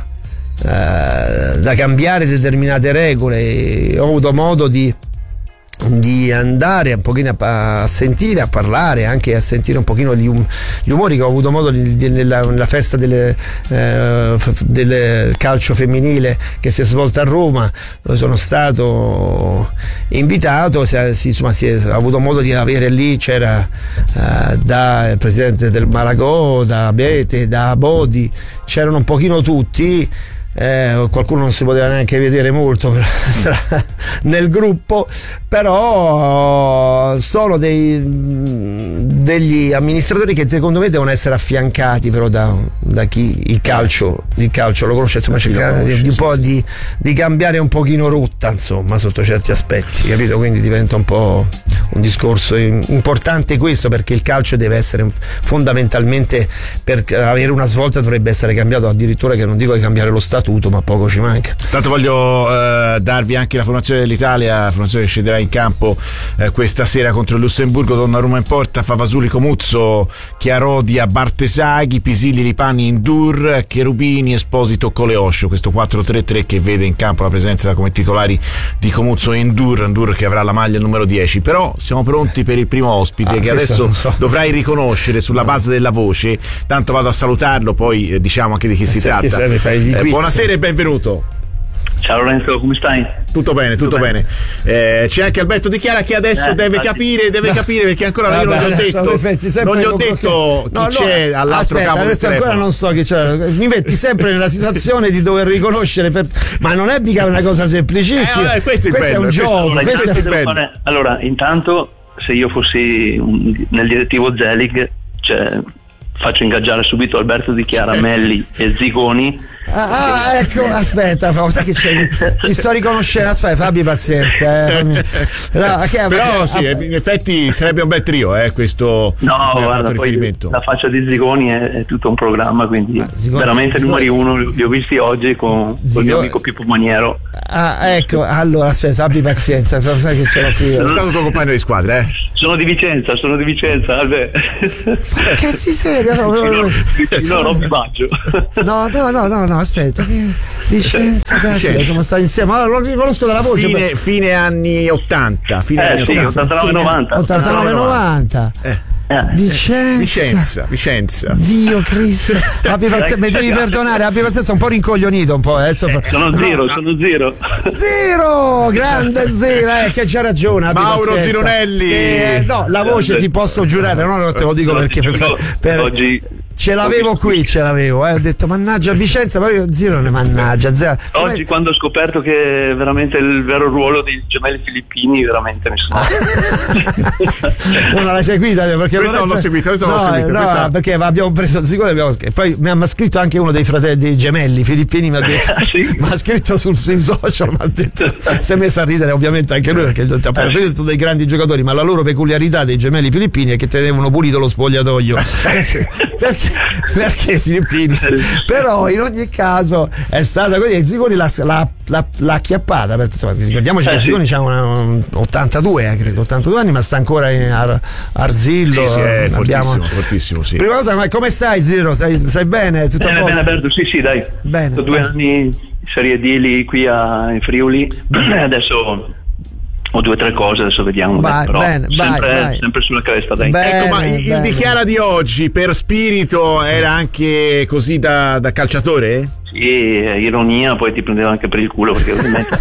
eh, da cambiare determinate regole. Ho avuto modo di di andare un pochino a, a sentire, a parlare, anche a sentire un pochino gli, um, gli umori che ho avuto modo di, di, nella, nella festa delle, eh, del calcio femminile che si è svolta a Roma, dove sono stato invitato. Si, si, insomma, si è, ho avuto modo di avere lì, c'era eh, da il presidente del Malagò, da Abete, da Bodi, c'erano un pochino tutti. Eh, qualcuno non si poteva neanche vedere molto nel gruppo, però sono dei, degli amministratori che secondo me devono essere affiancati però da, da chi il calcio, il calcio lo conosce, insomma, cercare di, di, un po' di, di cambiare un pochino rotta, insomma, sotto certi aspetti, capito? Quindi diventa un po' un discorso importante questo, perché il calcio deve essere fondamentalmente, per avere una svolta dovrebbe essere cambiato, addirittura, che non dico di cambiare lo statuto, sbattuto, ma poco ci manca. Tanto voglio eh, darvi anche la formazione dell'Italia, la formazione che scenderà in campo eh, questa sera contro il Lussemburgo. Donnarumma in porta, Favasuli, Comuzzo, Chiarodia, Bartesaghi, Pisilli, Lipani, Indur, Cherubini, Esposito, Coleoscio. Questo quattro tre tre che vede in campo la presenza come titolari di Comuzzo e Indur, Indur che avrà la maglia numero dieci. Però siamo pronti per il primo ospite ah, che adesso so. dovrai riconoscere sulla base della voce. Tanto vado a salutarlo, poi eh, diciamo anche di chi si tratta. Eh, buonasera e benvenuto. Ciao Lorenzo, come stai? Tutto bene, tutto, tutto bene. bene. Eh, c'è anche Alberto Di Chiara che adesso eh, deve infatti. capire, deve no. capire perché ancora Vabbè, io non gli ho detto, effetti, non gli ho detto chi no, c'è no, all'altro aspetta, capo del telefono. Ancora non so chi c'è. Mi metti sempre nella situazione di dover riconoscere, per... ma non è mica una cosa semplicissima. Eh, questo è, questo bello, è un questo, gioco. Allora, questo questo è bello. fare... allora, intanto, se io fossi un... nel direttivo Zelig, cioè faccio ingaggiare subito Alberto Di Chiara, Melli e Zigoni. Ah, ah ecco, aspetta, sai che c'è? Ti sto riconoscendo, aspetta, Fabio, pazienza. Eh. No, okay, però perché, sì, ah, in effetti sarebbe un bel trio, eh, questo. No, guarda, poi la faccia di Zigoni è, è tutto un programma, quindi ah, Zigoni, veramente Zigoni. numeri uno, li ho visti oggi con, con il mio amico Pippo Maniero. Ah, ecco, allora aspetta, abbi pazienza, sai che ce l'ho qui. Sono stato tuo compagno di squadra, eh? Sono di Vicenza, sono di Vicenza, Albe. Ma cazzi serio? No, no, no, no, no, Baggio. No, no, no, no, no, aspetta. Vicenza, cazzo, siamo stati insieme. Allora, lo riconosco dalla voce. Fine, per... fine anni ottanta, fine eh, anni sì, ottantanove novanta. ottantanove novanta. Eh. Eh. Vicenza. Vicenza, Vicenza. Dio Cristo. Abbi pazienza, mi devi perdonare, abbi pazienza, un po' rincoglionito un po' adesso. Eh, sono zero, no. sono zero. Zero, grande zero, eh, che c'ha ragione. Mauro pazienza. Zironelli. Sì, eh, no, la voce ti posso giurare, no, te lo dico no, perché per, per, oggi ce l'avevo qui, ce l'avevo, eh. Ho detto mannaggia Vicenza, poi io zero ne mannaggia. Zero. Oggi come... quando ho scoperto che veramente il vero ruolo dei gemelli filippini, veramente mi sono. Non l'hai seguita perché questo non l'ho seguita, questo no, non l'ho seguita. No, questa... perché abbiamo preso sicuro abbiamo... poi mi ha scritto anche uno dei fratelli dei gemelli filippini, mi ha detto, sì. mi ha scritto sul, sui social, mi ha detto, si è messo a ridere ovviamente anche lui perché ha preso dei grandi giocatori, ma la loro peculiarità dei gemelli filippini è che tenevano pulito lo spogliatoio. perché, perché i filippini? Però in ogni caso è stata così, Zigoni l'ha, l'ha, l'ha, l'ha acchiappata, perché, insomma, ricordiamoci eh, che Zigoni sì. ha una, ottantadue, eh, credo, ottantadue anni, ma sta ancora in Ar- Arzillo. Sì, sì, è abbiamo... fortissimo, fortissimo, sì. Prima cosa, ma come stai Ziro? Stai, stai bene? Tutto bene, a posto? Bene, Alberto, sì, sì, dai. Bene. Sto due bene. anni in Serie D lì qui a, in Friuli, adesso ho due o tre cose, adesso vediamo. Vai, però bene, sempre, vai, vai. sempre sulla cresta, dai. Bene, ecco, ma il bene. Di Chiara di oggi per spirito era anche così da, da calciatore? Sì, ironia, poi ti prendeva anche per il culo perché ovviamente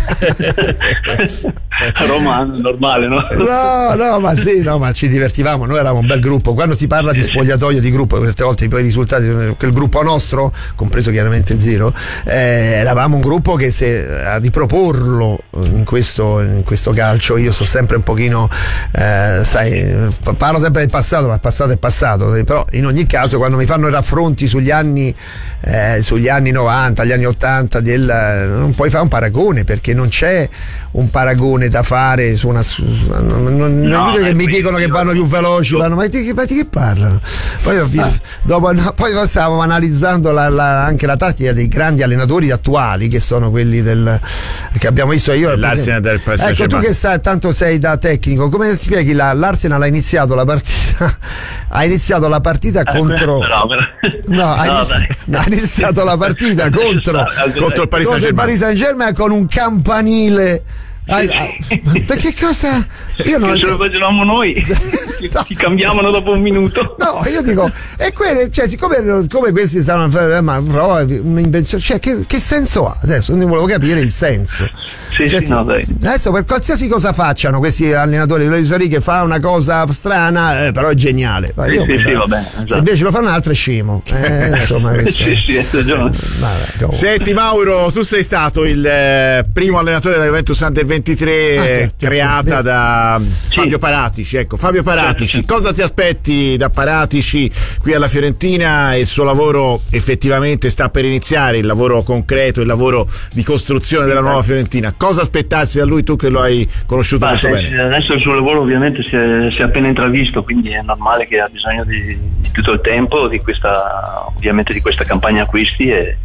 Roma normale, no? No, no, ma sì, no, ma ci divertivamo, noi eravamo un bel gruppo. Quando si parla di spogliatoio di gruppo, certe volte poi i risultati, quel gruppo nostro, compreso chiaramente il Zero, eh, eravamo un gruppo che se a riproporlo in questo, in questo calcio, io sto sempre un pochino, eh, sai, parlo sempre del passato, ma il passato è passato, però in ogni caso quando mi fanno i raffronti sugli anni, eh, sugli anni novanta, agli anni ottanta, del, non puoi fare un paragone perché non c'è un paragone da fare su una su, non, non, no, non che mi dicono che vanno più veloci, vanno, ma di, ma di che parlano? Poi, ah. dopo, no, poi stavamo analizzando la, la, anche la tattica dei grandi allenatori attuali che sono quelli del che abbiamo visto io. L'Arsenal del P S G. Ecco, tu che sai, tanto sei da tecnico, come spieghi la, l'Arsenal ha iniziato la partita ha iniziato la partita contro eh, no, no, ha, no, inizi- ha iniziato la partita contro, contro il Paris Saint-Germain. Paris Saint-Germain con un campanile. Ah, ah, perché cosa? Io non ce lo facevamo noi, no. Ti cambiavano dopo un minuto. No, io dico, e quelle, cioè, siccome come questi stavano a fare, ma prova un'invenzione, cioè, che, che senso ha? Adesso ne volevo capire il senso. Sì, cioè, sì, no, dai. Adesso per qualsiasi cosa facciano questi allenatori, Loisari che fa una cosa strana, eh, però è geniale. Sì, io, sì, sì, va bene, esatto. Se invece lo fa un altro è scemo. Eh, insomma, sì, sì, hai ragione. Vabbè, senti Mauro, tu sei stato il eh, primo allenatore della Juventus Under ventitré ah, creata da sì. Fabio Paratici. Ecco, Fabio Paratici, cosa ti aspetti da Paratici qui alla Fiorentina? Il suo lavoro effettivamente sta per iniziare, il lavoro concreto, il lavoro di costruzione della nuova Fiorentina. Cosa aspettassi da lui, tu che lo hai conosciuto bah, molto se, bene? Adesso il suo lavoro ovviamente si è, si è appena intravisto, quindi è normale che ha bisogno di, di tutto il tempo di questa, ovviamente di questa campagna acquisti e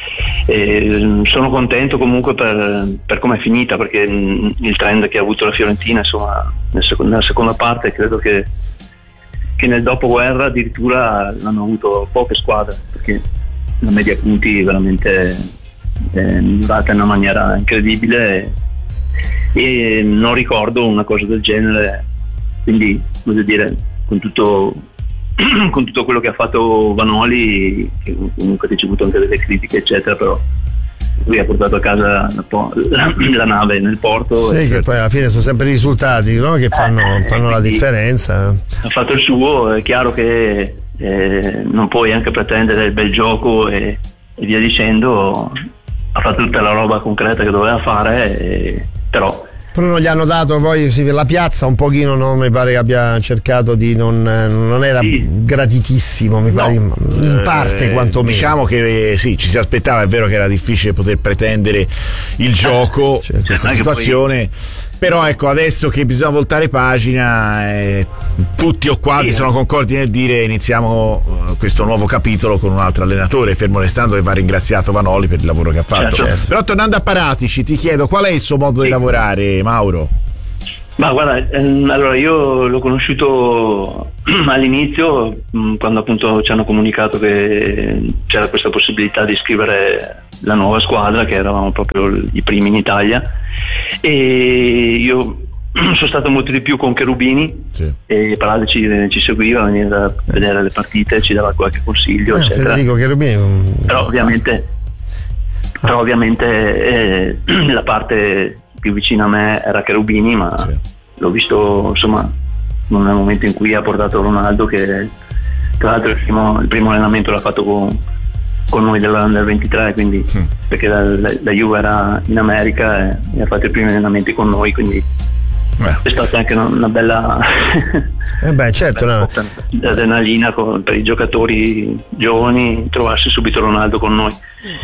E sono contento comunque per, per come è finita, perché il trend che ha avuto la Fiorentina, insomma, nella seconda parte credo che, che nel dopoguerra addirittura l'hanno avuto poche squadre, perché la media punti veramente è migliorata in una maniera incredibile e, e non ricordo una cosa del genere, quindi voglio dire, con tutto con tutto quello che ha fatto Vanoli, che comunque ha ricevuto anche delle critiche eccetera, però lui ha portato a casa la, la, la nave nel porto. Sì, e che certo. Poi alla fine sono sempre i risultati, no? Che fanno, eh, fanno la differenza. Ha fatto il suo, è chiaro che eh, non puoi anche pretendere il bel gioco e, e via dicendo, ha fatto tutta la roba concreta che doveva fare, e, però Però non gli hanno dato poi sì, la piazza un pochino, no? Mi pare che abbia cercato di non, non era sì. gratitissimo, mi pare, no. in parte eh, quantomeno. Diciamo che sì, ci si aspettava, è vero che era difficile poter pretendere il gioco in eh, questa situazione. Poi... Però ecco, adesso che bisogna voltare pagina, eh, tutti o quasi sì. sono concordi nel dire iniziamo uh, questo nuovo capitolo con un altro allenatore, fermo restando che va ringraziato Vanoli per il lavoro che ha fatto. Certo. Però tornando a Paratici, ti chiedo qual è il suo modo sì. di lavorare, Mauro? Ma guarda, ehm, allora io l'ho conosciuto all'inizio, mh, quando appunto ci hanno comunicato che c'era questa possibilità di iscrivere la nuova squadra, che eravamo proprio i primi in Italia, e io sono stato molto di più con Cherubini, sì. e Paratici ci seguiva, veniva a vedere le partite, ci dava qualche consiglio, eh, eccetera. Federico Cherubini. Però ovviamente, però ovviamente eh, la parte più vicina a me era Cherubini, ma sì. l'ho visto insomma nel momento in cui ha portato Ronaldo, che tra l'altro il primo, il primo allenamento l'ha fatto con, con noi dell'Under ventitré, quindi sì. perché la, la, la Juve era in America e, e ha fatto i primi allenamenti con noi, quindi Beh. è stata anche una, una bella eh beh, certo, no. adrenalina con, per i giocatori giovani, trovarsi subito Ronaldo con noi.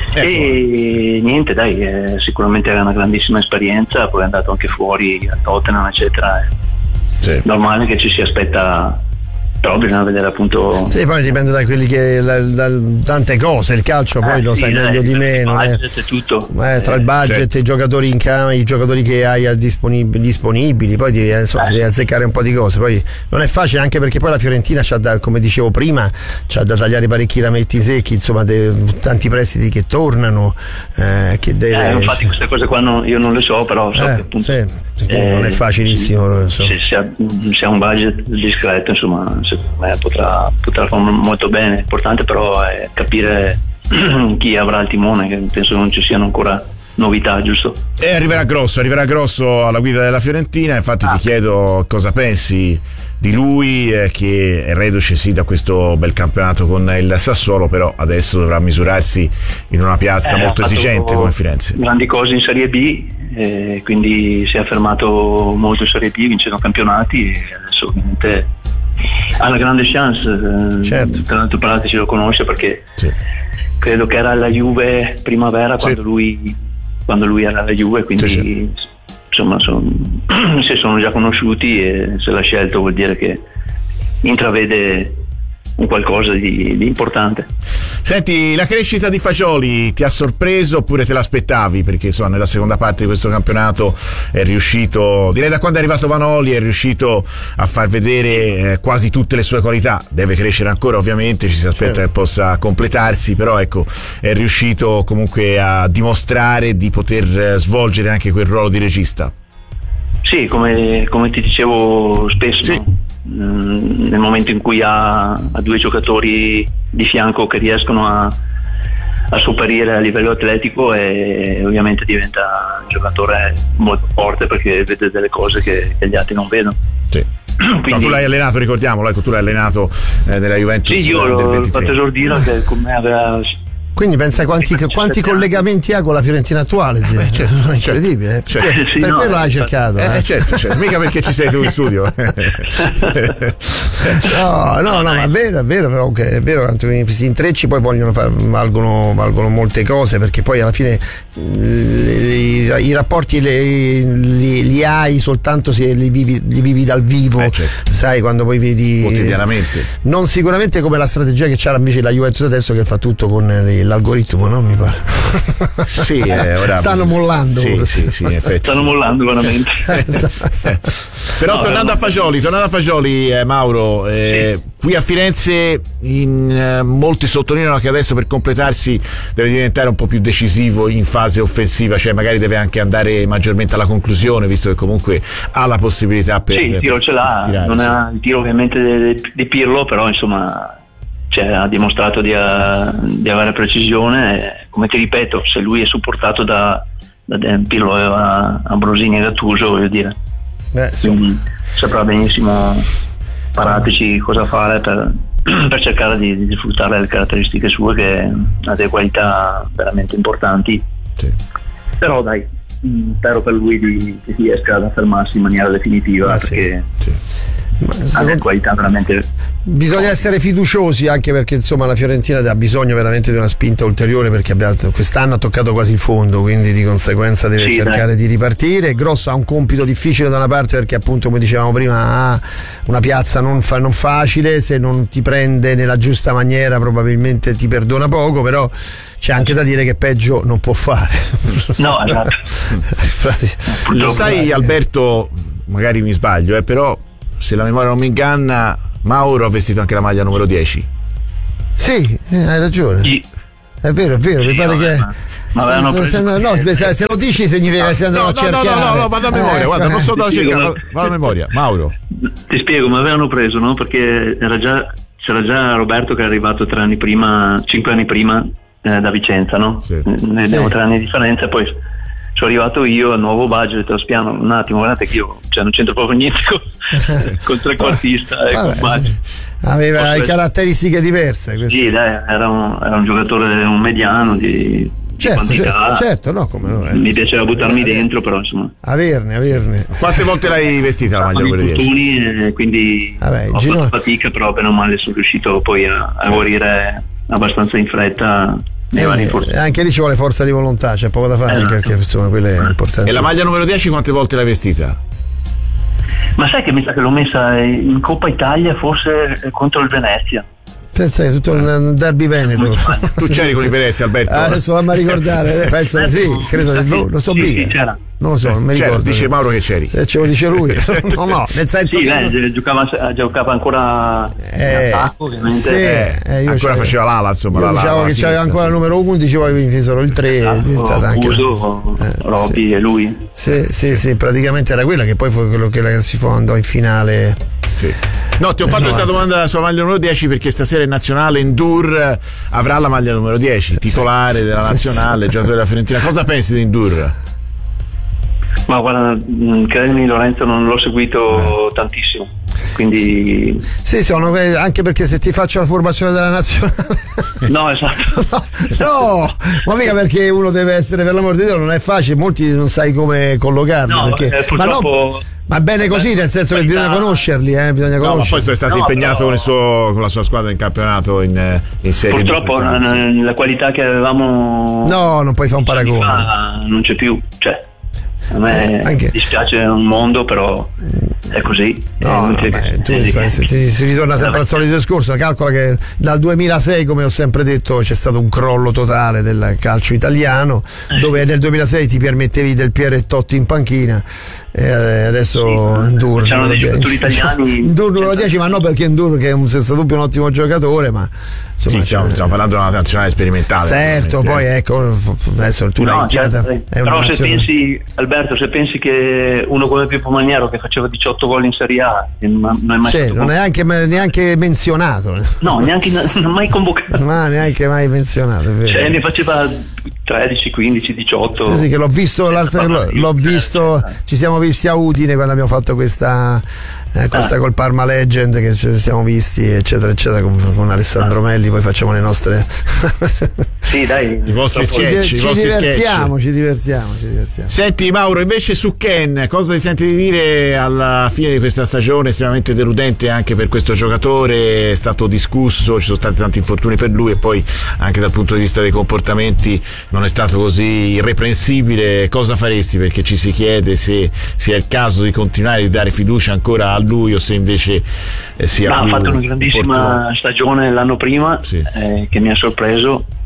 Eh, e niente, dai, eh, sicuramente era una grandissima esperienza, poi è andato anche fuori a Tottenham eccetera, sì. normale che ci si aspetta, però bisogna vedere appunto. Sì, poi dipende da quelli che da, da tante cose, il calcio poi eh, lo sì, sai meglio di meno, il budget, eh. tutto. Eh, tra il budget, certo. i giocatori in campo, i giocatori che hai disponibili, disponibili poi devi, insomma, eh. devi azzeccare un po' di cose, poi non è facile, anche perché poi la Fiorentina c'ha da, come dicevo prima, c'ha da tagliare parecchi rametti secchi, insomma de, tanti prestiti che tornano, eh, che deve... eh, infatti queste cose qua non, io non le so, però so eh, che appunto sì, eh, non è facilissimo, se, se, se, ha, se ha un budget discreto, insomma secondo me potrà, potrà fare molto bene. L'importante però è capire chi avrà il timone, che penso non ci siano ancora novità, giusto? E arriverà grosso, arriverà grosso alla guida della Fiorentina, infatti ah. ti chiedo cosa pensi di lui, eh, che è reduce sì da questo bel campionato con il Sassuolo, però adesso dovrà misurarsi in una piazza eh, molto esigente come Firenze. Grandi cose in Serie B, eh, quindi si è affermato molto in Serie B, vincendo campionati, e adesso ovviamente ha una grande chance. Certo. Tra l'altro Paratici lo conosce perché sì. credo che era alla Juve primavera sì. quando lui quando lui era alla Juve, quindi sì, sì. insomma son, si sono già conosciuti, e se l'ha scelto vuol dire che intravede un qualcosa di, di importante. Senti, la crescita di Fagioli ti ha sorpreso oppure te l'aspettavi? Perché insomma nella seconda parte di questo campionato è riuscito, direi da quando è arrivato Vanoli, è riuscito a far vedere eh, quasi tutte le sue qualità. Deve crescere ancora ovviamente, ci si aspetta certo. che possa completarsi, però ecco, è riuscito comunque a dimostrare di poter svolgere anche quel ruolo di regista. Sì, come, come ti dicevo spesso, sì. no? nel momento in cui ha, ha due giocatori di fianco che riescono a, a sopperire a livello atletico, e ovviamente diventa un giocatore molto forte perché vede delle cose che, che gli altri non vedono. Sì. Quindi, no, tu l'hai allenato, ricordiamolo, ecco, tu l'hai allenato eh, nella Juventus. Sì, io l'ho fatto esordire, che con me aveva. Quindi pensa quanti, quanti collegamenti ha con la Fiorentina attuale, sì. Beh, certo, è incredibile, certo. per, sì, per no, quello l'hai cercato, eh, eh. certo, certo, mica perché ci sei tu in studio. no, no, no, ma è vero, è vero, però è vero, quando si intrecci poi vogliono fare, valgono, valgono molte cose, perché poi alla fine i, i rapporti li, li, li hai soltanto se li vivi, li vivi dal vivo, eh, certo. sai, quando poi vedi quotidianamente. Non sicuramente come la strategia che c'ha invece la Juventus adesso, che fa tutto con l'algoritmo, no? Mi pare. Sì, eh, ora stanno mollando. Sì, sì, sì, in effetti. Stanno mollando veramente. Però no, tornando no, a Fagioli, tornando a Fagioli, eh, Mauro, eh, sì. Qui a Firenze in, eh, molti sottolineano che adesso per completarsi deve diventare un po' più decisivo in fase offensiva, cioè magari deve anche andare maggiormente alla conclusione, visto che comunque ha la possibilità per... Sì, il tiro ce l'ha, tirare, non sì. è il tiro ovviamente di Pirlo, però insomma... Cioè, ha dimostrato di, uh, di avere precisione, come ti ripeto, se lui è supportato da, da Pirlo e a Ambrosini e Gattuso, voglio dire, Beh, quindi saprà benissimo paratici cosa fare per, per cercare di, di sfruttare le caratteristiche sue, che ha delle qualità veramente importanti. Sì. Però dai, spero per lui di, che riesca ad affermarsi in maniera definitiva, ah, perché sì. Sì. ha delle qualità veramente... Bisogna essere fiduciosi, anche perché insomma la Fiorentina ha bisogno veramente di una spinta ulteriore, perché quest'anno ha toccato quasi il fondo, quindi di conseguenza deve sì, cercare dai. di ripartire. Grosso ha un compito difficile da una parte, perché appunto, come dicevamo prima, ha una piazza non, fa, non facile, se non ti prende nella giusta maniera probabilmente ti perdona poco, però c'è anche da dire che peggio non può fare. No, esatto. Lo sai, Alberto, magari mi sbaglio, eh, però se la memoria non mi inganna, Mauro ha vestito anche la maglia numero dieci. Sì, eh, hai ragione. Sì. È vero, è vero, sì, mi pare no, che. Ma se, se, no, se, se lo dici significa che sei andato no, a cercare. No, no, no, no, vado a memoria, eh, guarda, non sto da cercare, vado a memoria. Mauro. Ti spiego, mi avevano preso, no? Perché era già, c'era già Roberto che è arrivato tre anni prima, cinque anni prima eh, da Vicenza, no? Sì. Ne abbiamo sì. tre anni di differenza, poi sono arrivato io al nuovo budget, lo spiano un attimo, guardate che io cioè, non c'entro proprio niente con, col trequartista e col budget. Aveva Posso caratteristiche diverse. Questo. Sì, dai, era un, era un giocatore, un mediano di, certo, di certo, certo, no, come no, eh. Mi piaceva buttarmi dentro, però insomma. Averne, averne. Quante volte l'hai vestita la maglia numero dieci? Quindi Vabbè, ho Gino... fatto fatica, però bene o male sono riuscito poi a, a guarire abbastanza in fretta. Eh, anche lì ci vuole forza di volontà, c'è poco da fare, esatto. Perché insomma quelle è importante. E la maglia numero dieci quante volte l'hai vestita? Ma sai che mi sa che l'ho messa in Coppa Italia, forse contro il Venezia. Pensa che è tutto un derby veneto. Tu c'eri con i Venezia, Alberto? Ah, adesso fammi ricordare, penso sì, credo sì, lo so sì, bene. Sì, c'era. Non lo so, non mi c'era, ricordo. Dice Mauro che c'eri. Se ce lo dice lui. No, no, nel senso sì, che lei non... giocava, giocava ancora eh, in attacco, ovviamente. Sì, eh, io ancora faceva l'ala, insomma. Io la, dicevo la, che la c'aveva ancora il numero undici, poi mi fecero il tre. Esatto, anche... Uso, eh, Robby sì. e lui. Sì, sì, sì, praticamente era quella che poi fu quello che la, si andò in finale. Sì. No, ti ho fatto questa domanda sulla maglia numero dieci perché stasera in nazionale Ndour avrà la maglia numero dieci, titolare della nazionale, giocatore della Fiorentina. Cosa pensi di Ndour? Ma guarda, credimi Lorenzo, non l'ho seguito tantissimo, quindi sì, sono anche perché se ti faccio la formazione della nazionale no, esatto no, no, ma mica perché uno deve essere, per l'amor di Dio, non è facile, molti non sai come collocarli, no, perché eh, purtroppo ma no, ma bene così, nel senso che bisogna conoscerli, eh, bisogna conoscerli. No, ma poi sei stato no, impegnato però... con, il suo, con la sua squadra in campionato in, in Serie B. Purtroppo n- la qualità che avevamo no, non puoi fare un paragone, non c'è più, cioè a me anche... dispiace un mondo, però è così. No, no, beh, tu fai, si, si ritorna sempre al solito discorso. Calcola che dal duemilasei, come ho sempre detto, c'è stato un crollo totale del calcio italiano, dove nel duemilasei ti permettevi Del Piero e Totti in panchina, e adesso sì, Ndour c'erano dei giocatori italiani Ndour numero dieci, ma no perché Ndour, che è un, senza dubbio un ottimo giocatore, ma insomma, sì, stiamo, stiamo parlando di una nazionale sperimentale, certo, poi ecco adesso tu no, l'hai tirata, certo, però se pensi, Alberto, se pensi che uno come Pippo Maniero, che faceva diciotto gol in Serie A, non è mai, sì, non è neanche, neanche menzionato, no, neanche non mai convocato, ma neanche mai menzionato, è vero. Cioè, ne faceva tredici, quindici, diciotto. Sì, sì, che l'ho visto l'altra, l'ho, l'ho visto, ci siamo visti a Udine quando abbiamo fatto questa eh, questa ah. col Parma Legend, che ci siamo visti eccetera eccetera con, con Alessandro Melli, poi facciamo le nostre sì, dai, i vostri sketch, ci, i ci vostri divertiamo, sketch. ci divertiamo, ci divertiamo. Senti Mauro, invece su Ken, cosa ti senti di dire alla fine di questa stagione estremamente deludente anche per questo giocatore? È stato discusso, ci sono stati tanti infortuni per lui e poi anche dal punto di vista dei comportamenti non è stato così irreprensibile. Cosa faresti? Perché ci si chiede se sia il caso di continuare a dare fiducia ancora a lui o se invece eh, sia no, più ha fatto una grandissima opportuno. stagione l'anno prima, sì. eh, che mi ha sorpreso,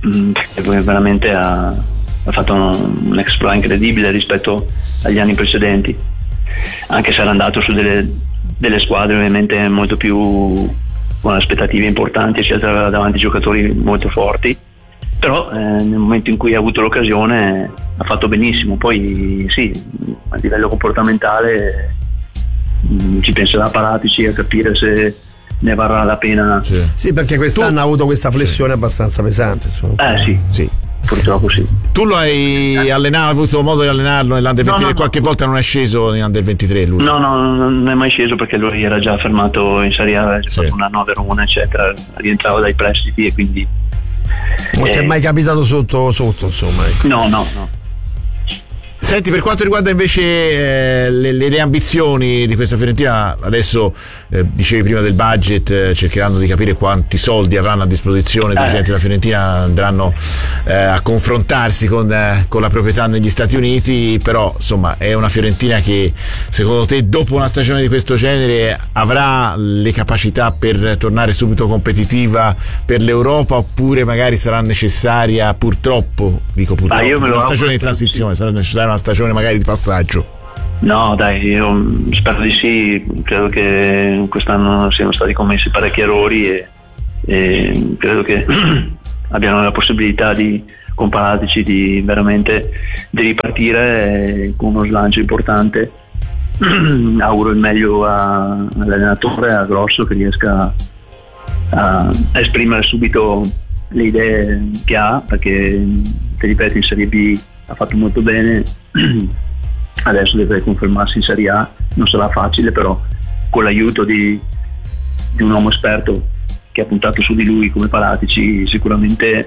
mh, perché veramente ha, ha fatto un, un exploit incredibile rispetto agli anni precedenti, anche se era andato su delle, delle squadre ovviamente molto più con aspettative importanti, eccetera, aveva davanti giocatori molto forti, però eh, nel momento in cui ha avuto l'occasione ha fatto benissimo. Poi sì, a livello comportamentale mh, ci penserà Paratici a capire se ne varrà la pena. Sì, sì, perché quest'anno tu... ha avuto questa flessione sì. abbastanza pesante. Eh sì, sì. Purtroppo sì. Tu lo hai allenato, hai avuto modo di allenarlo nell'Under ventitré, no, no, qualche no. volta non è sceso nell'Under ventitré lui? No, no, non è mai sceso perché lui era già fermato in Serie A, aveva sì. fatto un anno a Verona, eccetera, rientrava dai prestiti e quindi... Non eh... ti è mai capitato sotto, sotto insomma? Ecco. No, no, no. Senti, per quanto riguarda invece eh, le, le ambizioni di questa Fiorentina, adesso eh, dicevi prima del budget, eh, cercheranno di capire quanti soldi avranno a disposizione i dirigenti della Fiorentina, andranno eh, a confrontarsi con, eh, con la proprietà negli Stati Uniti, però insomma è una Fiorentina che secondo te dopo una stagione di questo genere avrà le capacità per tornare subito competitiva per l'Europa, oppure magari sarà necessaria purtroppo, dico purtroppo, ah, io me lo una stagione di transizione, sarà necessaria una stagione magari di passaggio? No dai, io spero di sì, credo che quest'anno siano stati commessi parecchi errori e, e credo che abbiano la possibilità di con Paratici di veramente di ripartire con uno slancio importante. Auguro il meglio a, all'allenatore, a Grosso, che riesca a, a esprimere subito le idee che ha, perché ti ripeto, in Serie B ha fatto molto bene, adesso deve confermarsi in Serie A, non sarà facile, però con l'aiuto di, di un uomo esperto che ha puntato su di lui come Paratici, sicuramente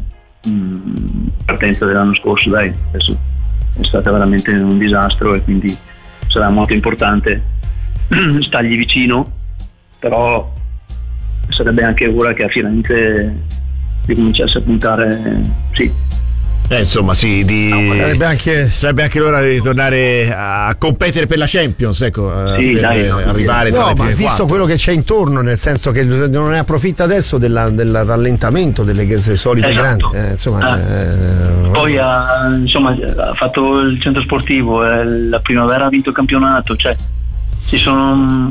partenza dell'anno scorso, dai, adesso è stata veramente un disastro e quindi sarà molto importante stargli vicino, però sarebbe anche ora che a Firenze ricominciasse a puntare, sì. Eh, insomma sì, di... no, sarebbe, anche... sarebbe anche l'ora di tornare a competere per la Champions, ecco, sì, per dai, arrivare no, tra le ma visto quattro. Quello che c'è intorno, nel senso che non ne approfitta adesso della, del rallentamento delle, delle solite esatto. grandi eh, insomma, ah. eh, poi ha, insomma, ha fatto il centro sportivo, eh, la primavera ha vinto il campionato, cioè ci sono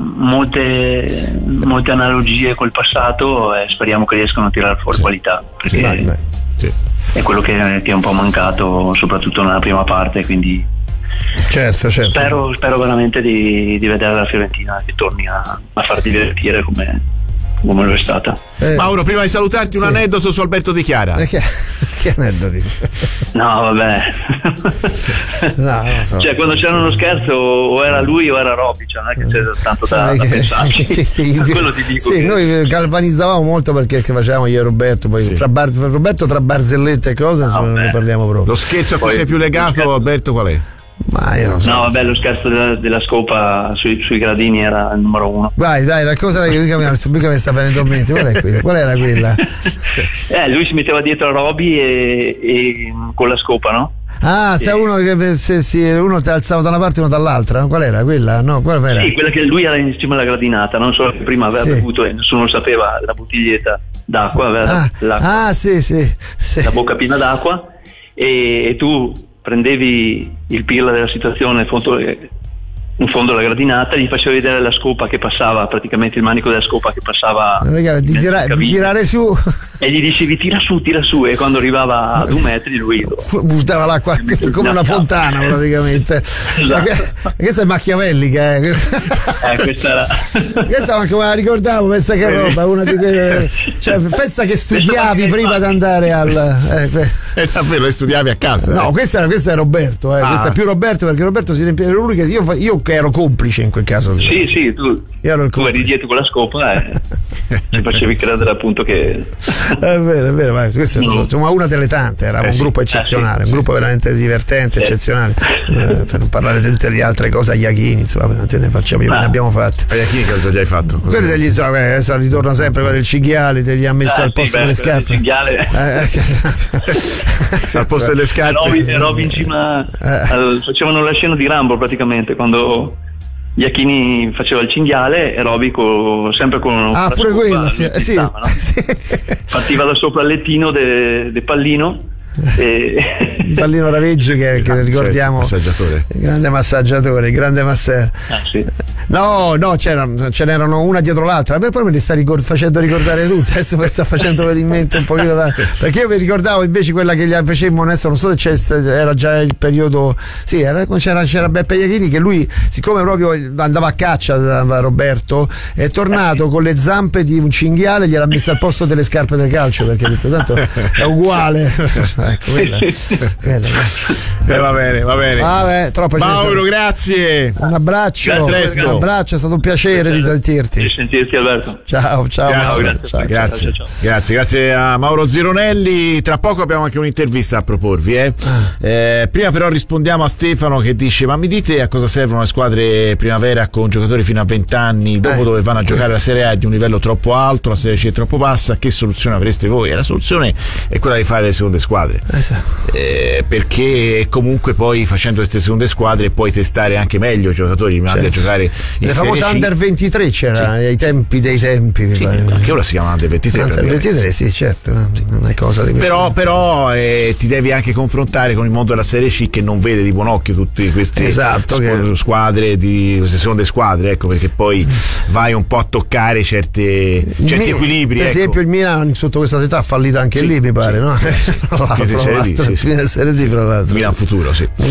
molte, molte analogie col passato e speriamo che riescano a tirare fuori sì. qualità, perché sì, vai, vai. Sì. è quello che, che è un po' mancato soprattutto nella prima parte, quindi certo, certo. Spero, spero veramente di, di vedere la Fiorentina che torni a, a far divertire come, come lo è stata. eh, Mauro, prima di salutarti, un sì. aneddoto su Alberto Di Chiara. eh, che, che aneddoti? No vabbè no, so. Cioè quando c'era uno scherzo o era lui o era Robby, cioè non è che c'era tanto da, da pensarci. Quello ti dico sì, che... noi galvanizzavamo molto perché facevamo io e Roberto, poi sì. tra bar, Roberto tra barzellette e cose no, non ne parliamo proprio. Lo scherzo a cui sei più legato, Alberto, qual è? Ma io non so. No vabbè, lo scherzo della, della scopa sui, sui gradini era il numero uno. Vai dai, raccontala che mica mi sta venendo in mente. Qual è quella? Qual era quella? eh, lui si metteva dietro a Robby e, e con la scopa, no? Ah, se uno che se, se uno ti alzava da una parte e uno dall'altra, qual era quella? No, qual era? Sì, quella che lui era in cima alla gradinata, non so che prima aveva sì. bevuto e nessuno lo sapeva, la bottiglietta d'acqua, aveva ah, l'acqua, ah sì, sì, sì. la bocca piena d'acqua e, e tu prendevi il pirla della situazione in fondo, in fondo alla gradinata, gli facevi vedere la scopa che passava, praticamente il manico della scopa che passava Raga, di, tira, di tirare su e gli dicevi tira su, tira su e quando arrivava a due metri lui lo... buttava l'acqua come una fontana praticamente. Esatto. Questa è machiavellica eh. Questa... Eh, questa era questa manco me la ricordavo, pensa che roba, una di quelle, cioè festa che studiavi prima di andare al eh, è davvero le studiavi a casa no eh. questa, era, questa è Roberto eh. ah. Questa è più Roberto perché Roberto si riempie lui che io, io che ero complice in quel caso. Sì, sì, tu, ero tu eri dietro con la scopa e ci facevi credere appunto che è vero, è vero, ma questa no. è una delle tante, era eh un sì. gruppo eccezionale, eh sì, un gruppo sì. veramente divertente, sì. eccezionale, eh, per non parlare di tutte le altre cose, agli Iachini, insomma, ne facciamo, ne abbiamo fatte. Agli Iachini che cosa già hai fatto? Quelli degli so, eh, adesso ritorna sempre quello del cinghiale, te gli ha messo eh, al posto sì, delle beh, scarpe. Cinghiale. Al posto delle scarpe. Roby in cima eh. al, facevano la scena di Rambo praticamente quando Iachini faceva il cinghiale e Roby co, sempre con ah pure quello sì, sì, stava, no? sì. partiva da sopra il lettino de, de Pallino. E... di Pallino Raveggi che, che ricordiamo, massaggiatore. grande massaggiatore, grande masser. Ah, sì. No, no, c'erano, ce n'erano una dietro l'altra, ma poi me li sta ricord- facendo ricordare tutte, adesso mi sta facendo venire in mente un pochino da... perché io mi ricordavo invece quella che gli facemmo, adesso non so se c'è, era già il periodo, sì, era, c'era, c'era Beppe Iachini che lui, siccome proprio andava a caccia da Roberto, è tornato con le zampe di un cinghiale, gliel'ha messa al posto delle scarpe del calcio, perché ha detto tanto è uguale. Ecco, quella, quella. Eh, va bene, va bene. Vabbè, troppo Mauro, grazie. Un abbraccio. Grazie, un abbraccio, è stato un piacere di sentirti. Di sentirti, Alberto. Ciao, ciao. Grazie, Mauro. grazie, Ciao, grazie. ciao, ciao. Grazie, grazie a Mauro Zironelli. Tra poco abbiamo anche un'intervista a proporvi. Eh. Ah. Eh, prima però rispondiamo a Stefano che dice: ma mi dite a cosa servono le squadre primavera con giocatori fino a venti anni dopo eh. dove vanno a giocare la Serie A di un livello troppo alto, la Serie C è troppo bassa, che soluzione avreste voi? E la soluzione è quella di fare le seconde squadre. Esatto. Eh, perché comunque poi facendo queste seconde squadre puoi testare anche meglio i giocatori, certo. Anche a giocare in le Serie famose C. Under ventitré c'era, sì. Ai tempi dei tempi, sì, anche ora si chiama Under ventitré. Under ventitré, sì, certo, non è cosa di questo. Però, però eh, ti devi anche confrontare con il mondo della Serie C che non vede di buon occhio tutte queste esatto, squ- che... squadre, di queste seconde squadre, ecco, perché poi vai un po' a toccare certe, certi Mi, equilibri. Per ecco. esempio il Milan sotto questa età ha fallito anche sì, lì, mi pare, sì, no? Sì, sì. Fine Serie D, sì, sì. Milan futuro, sì.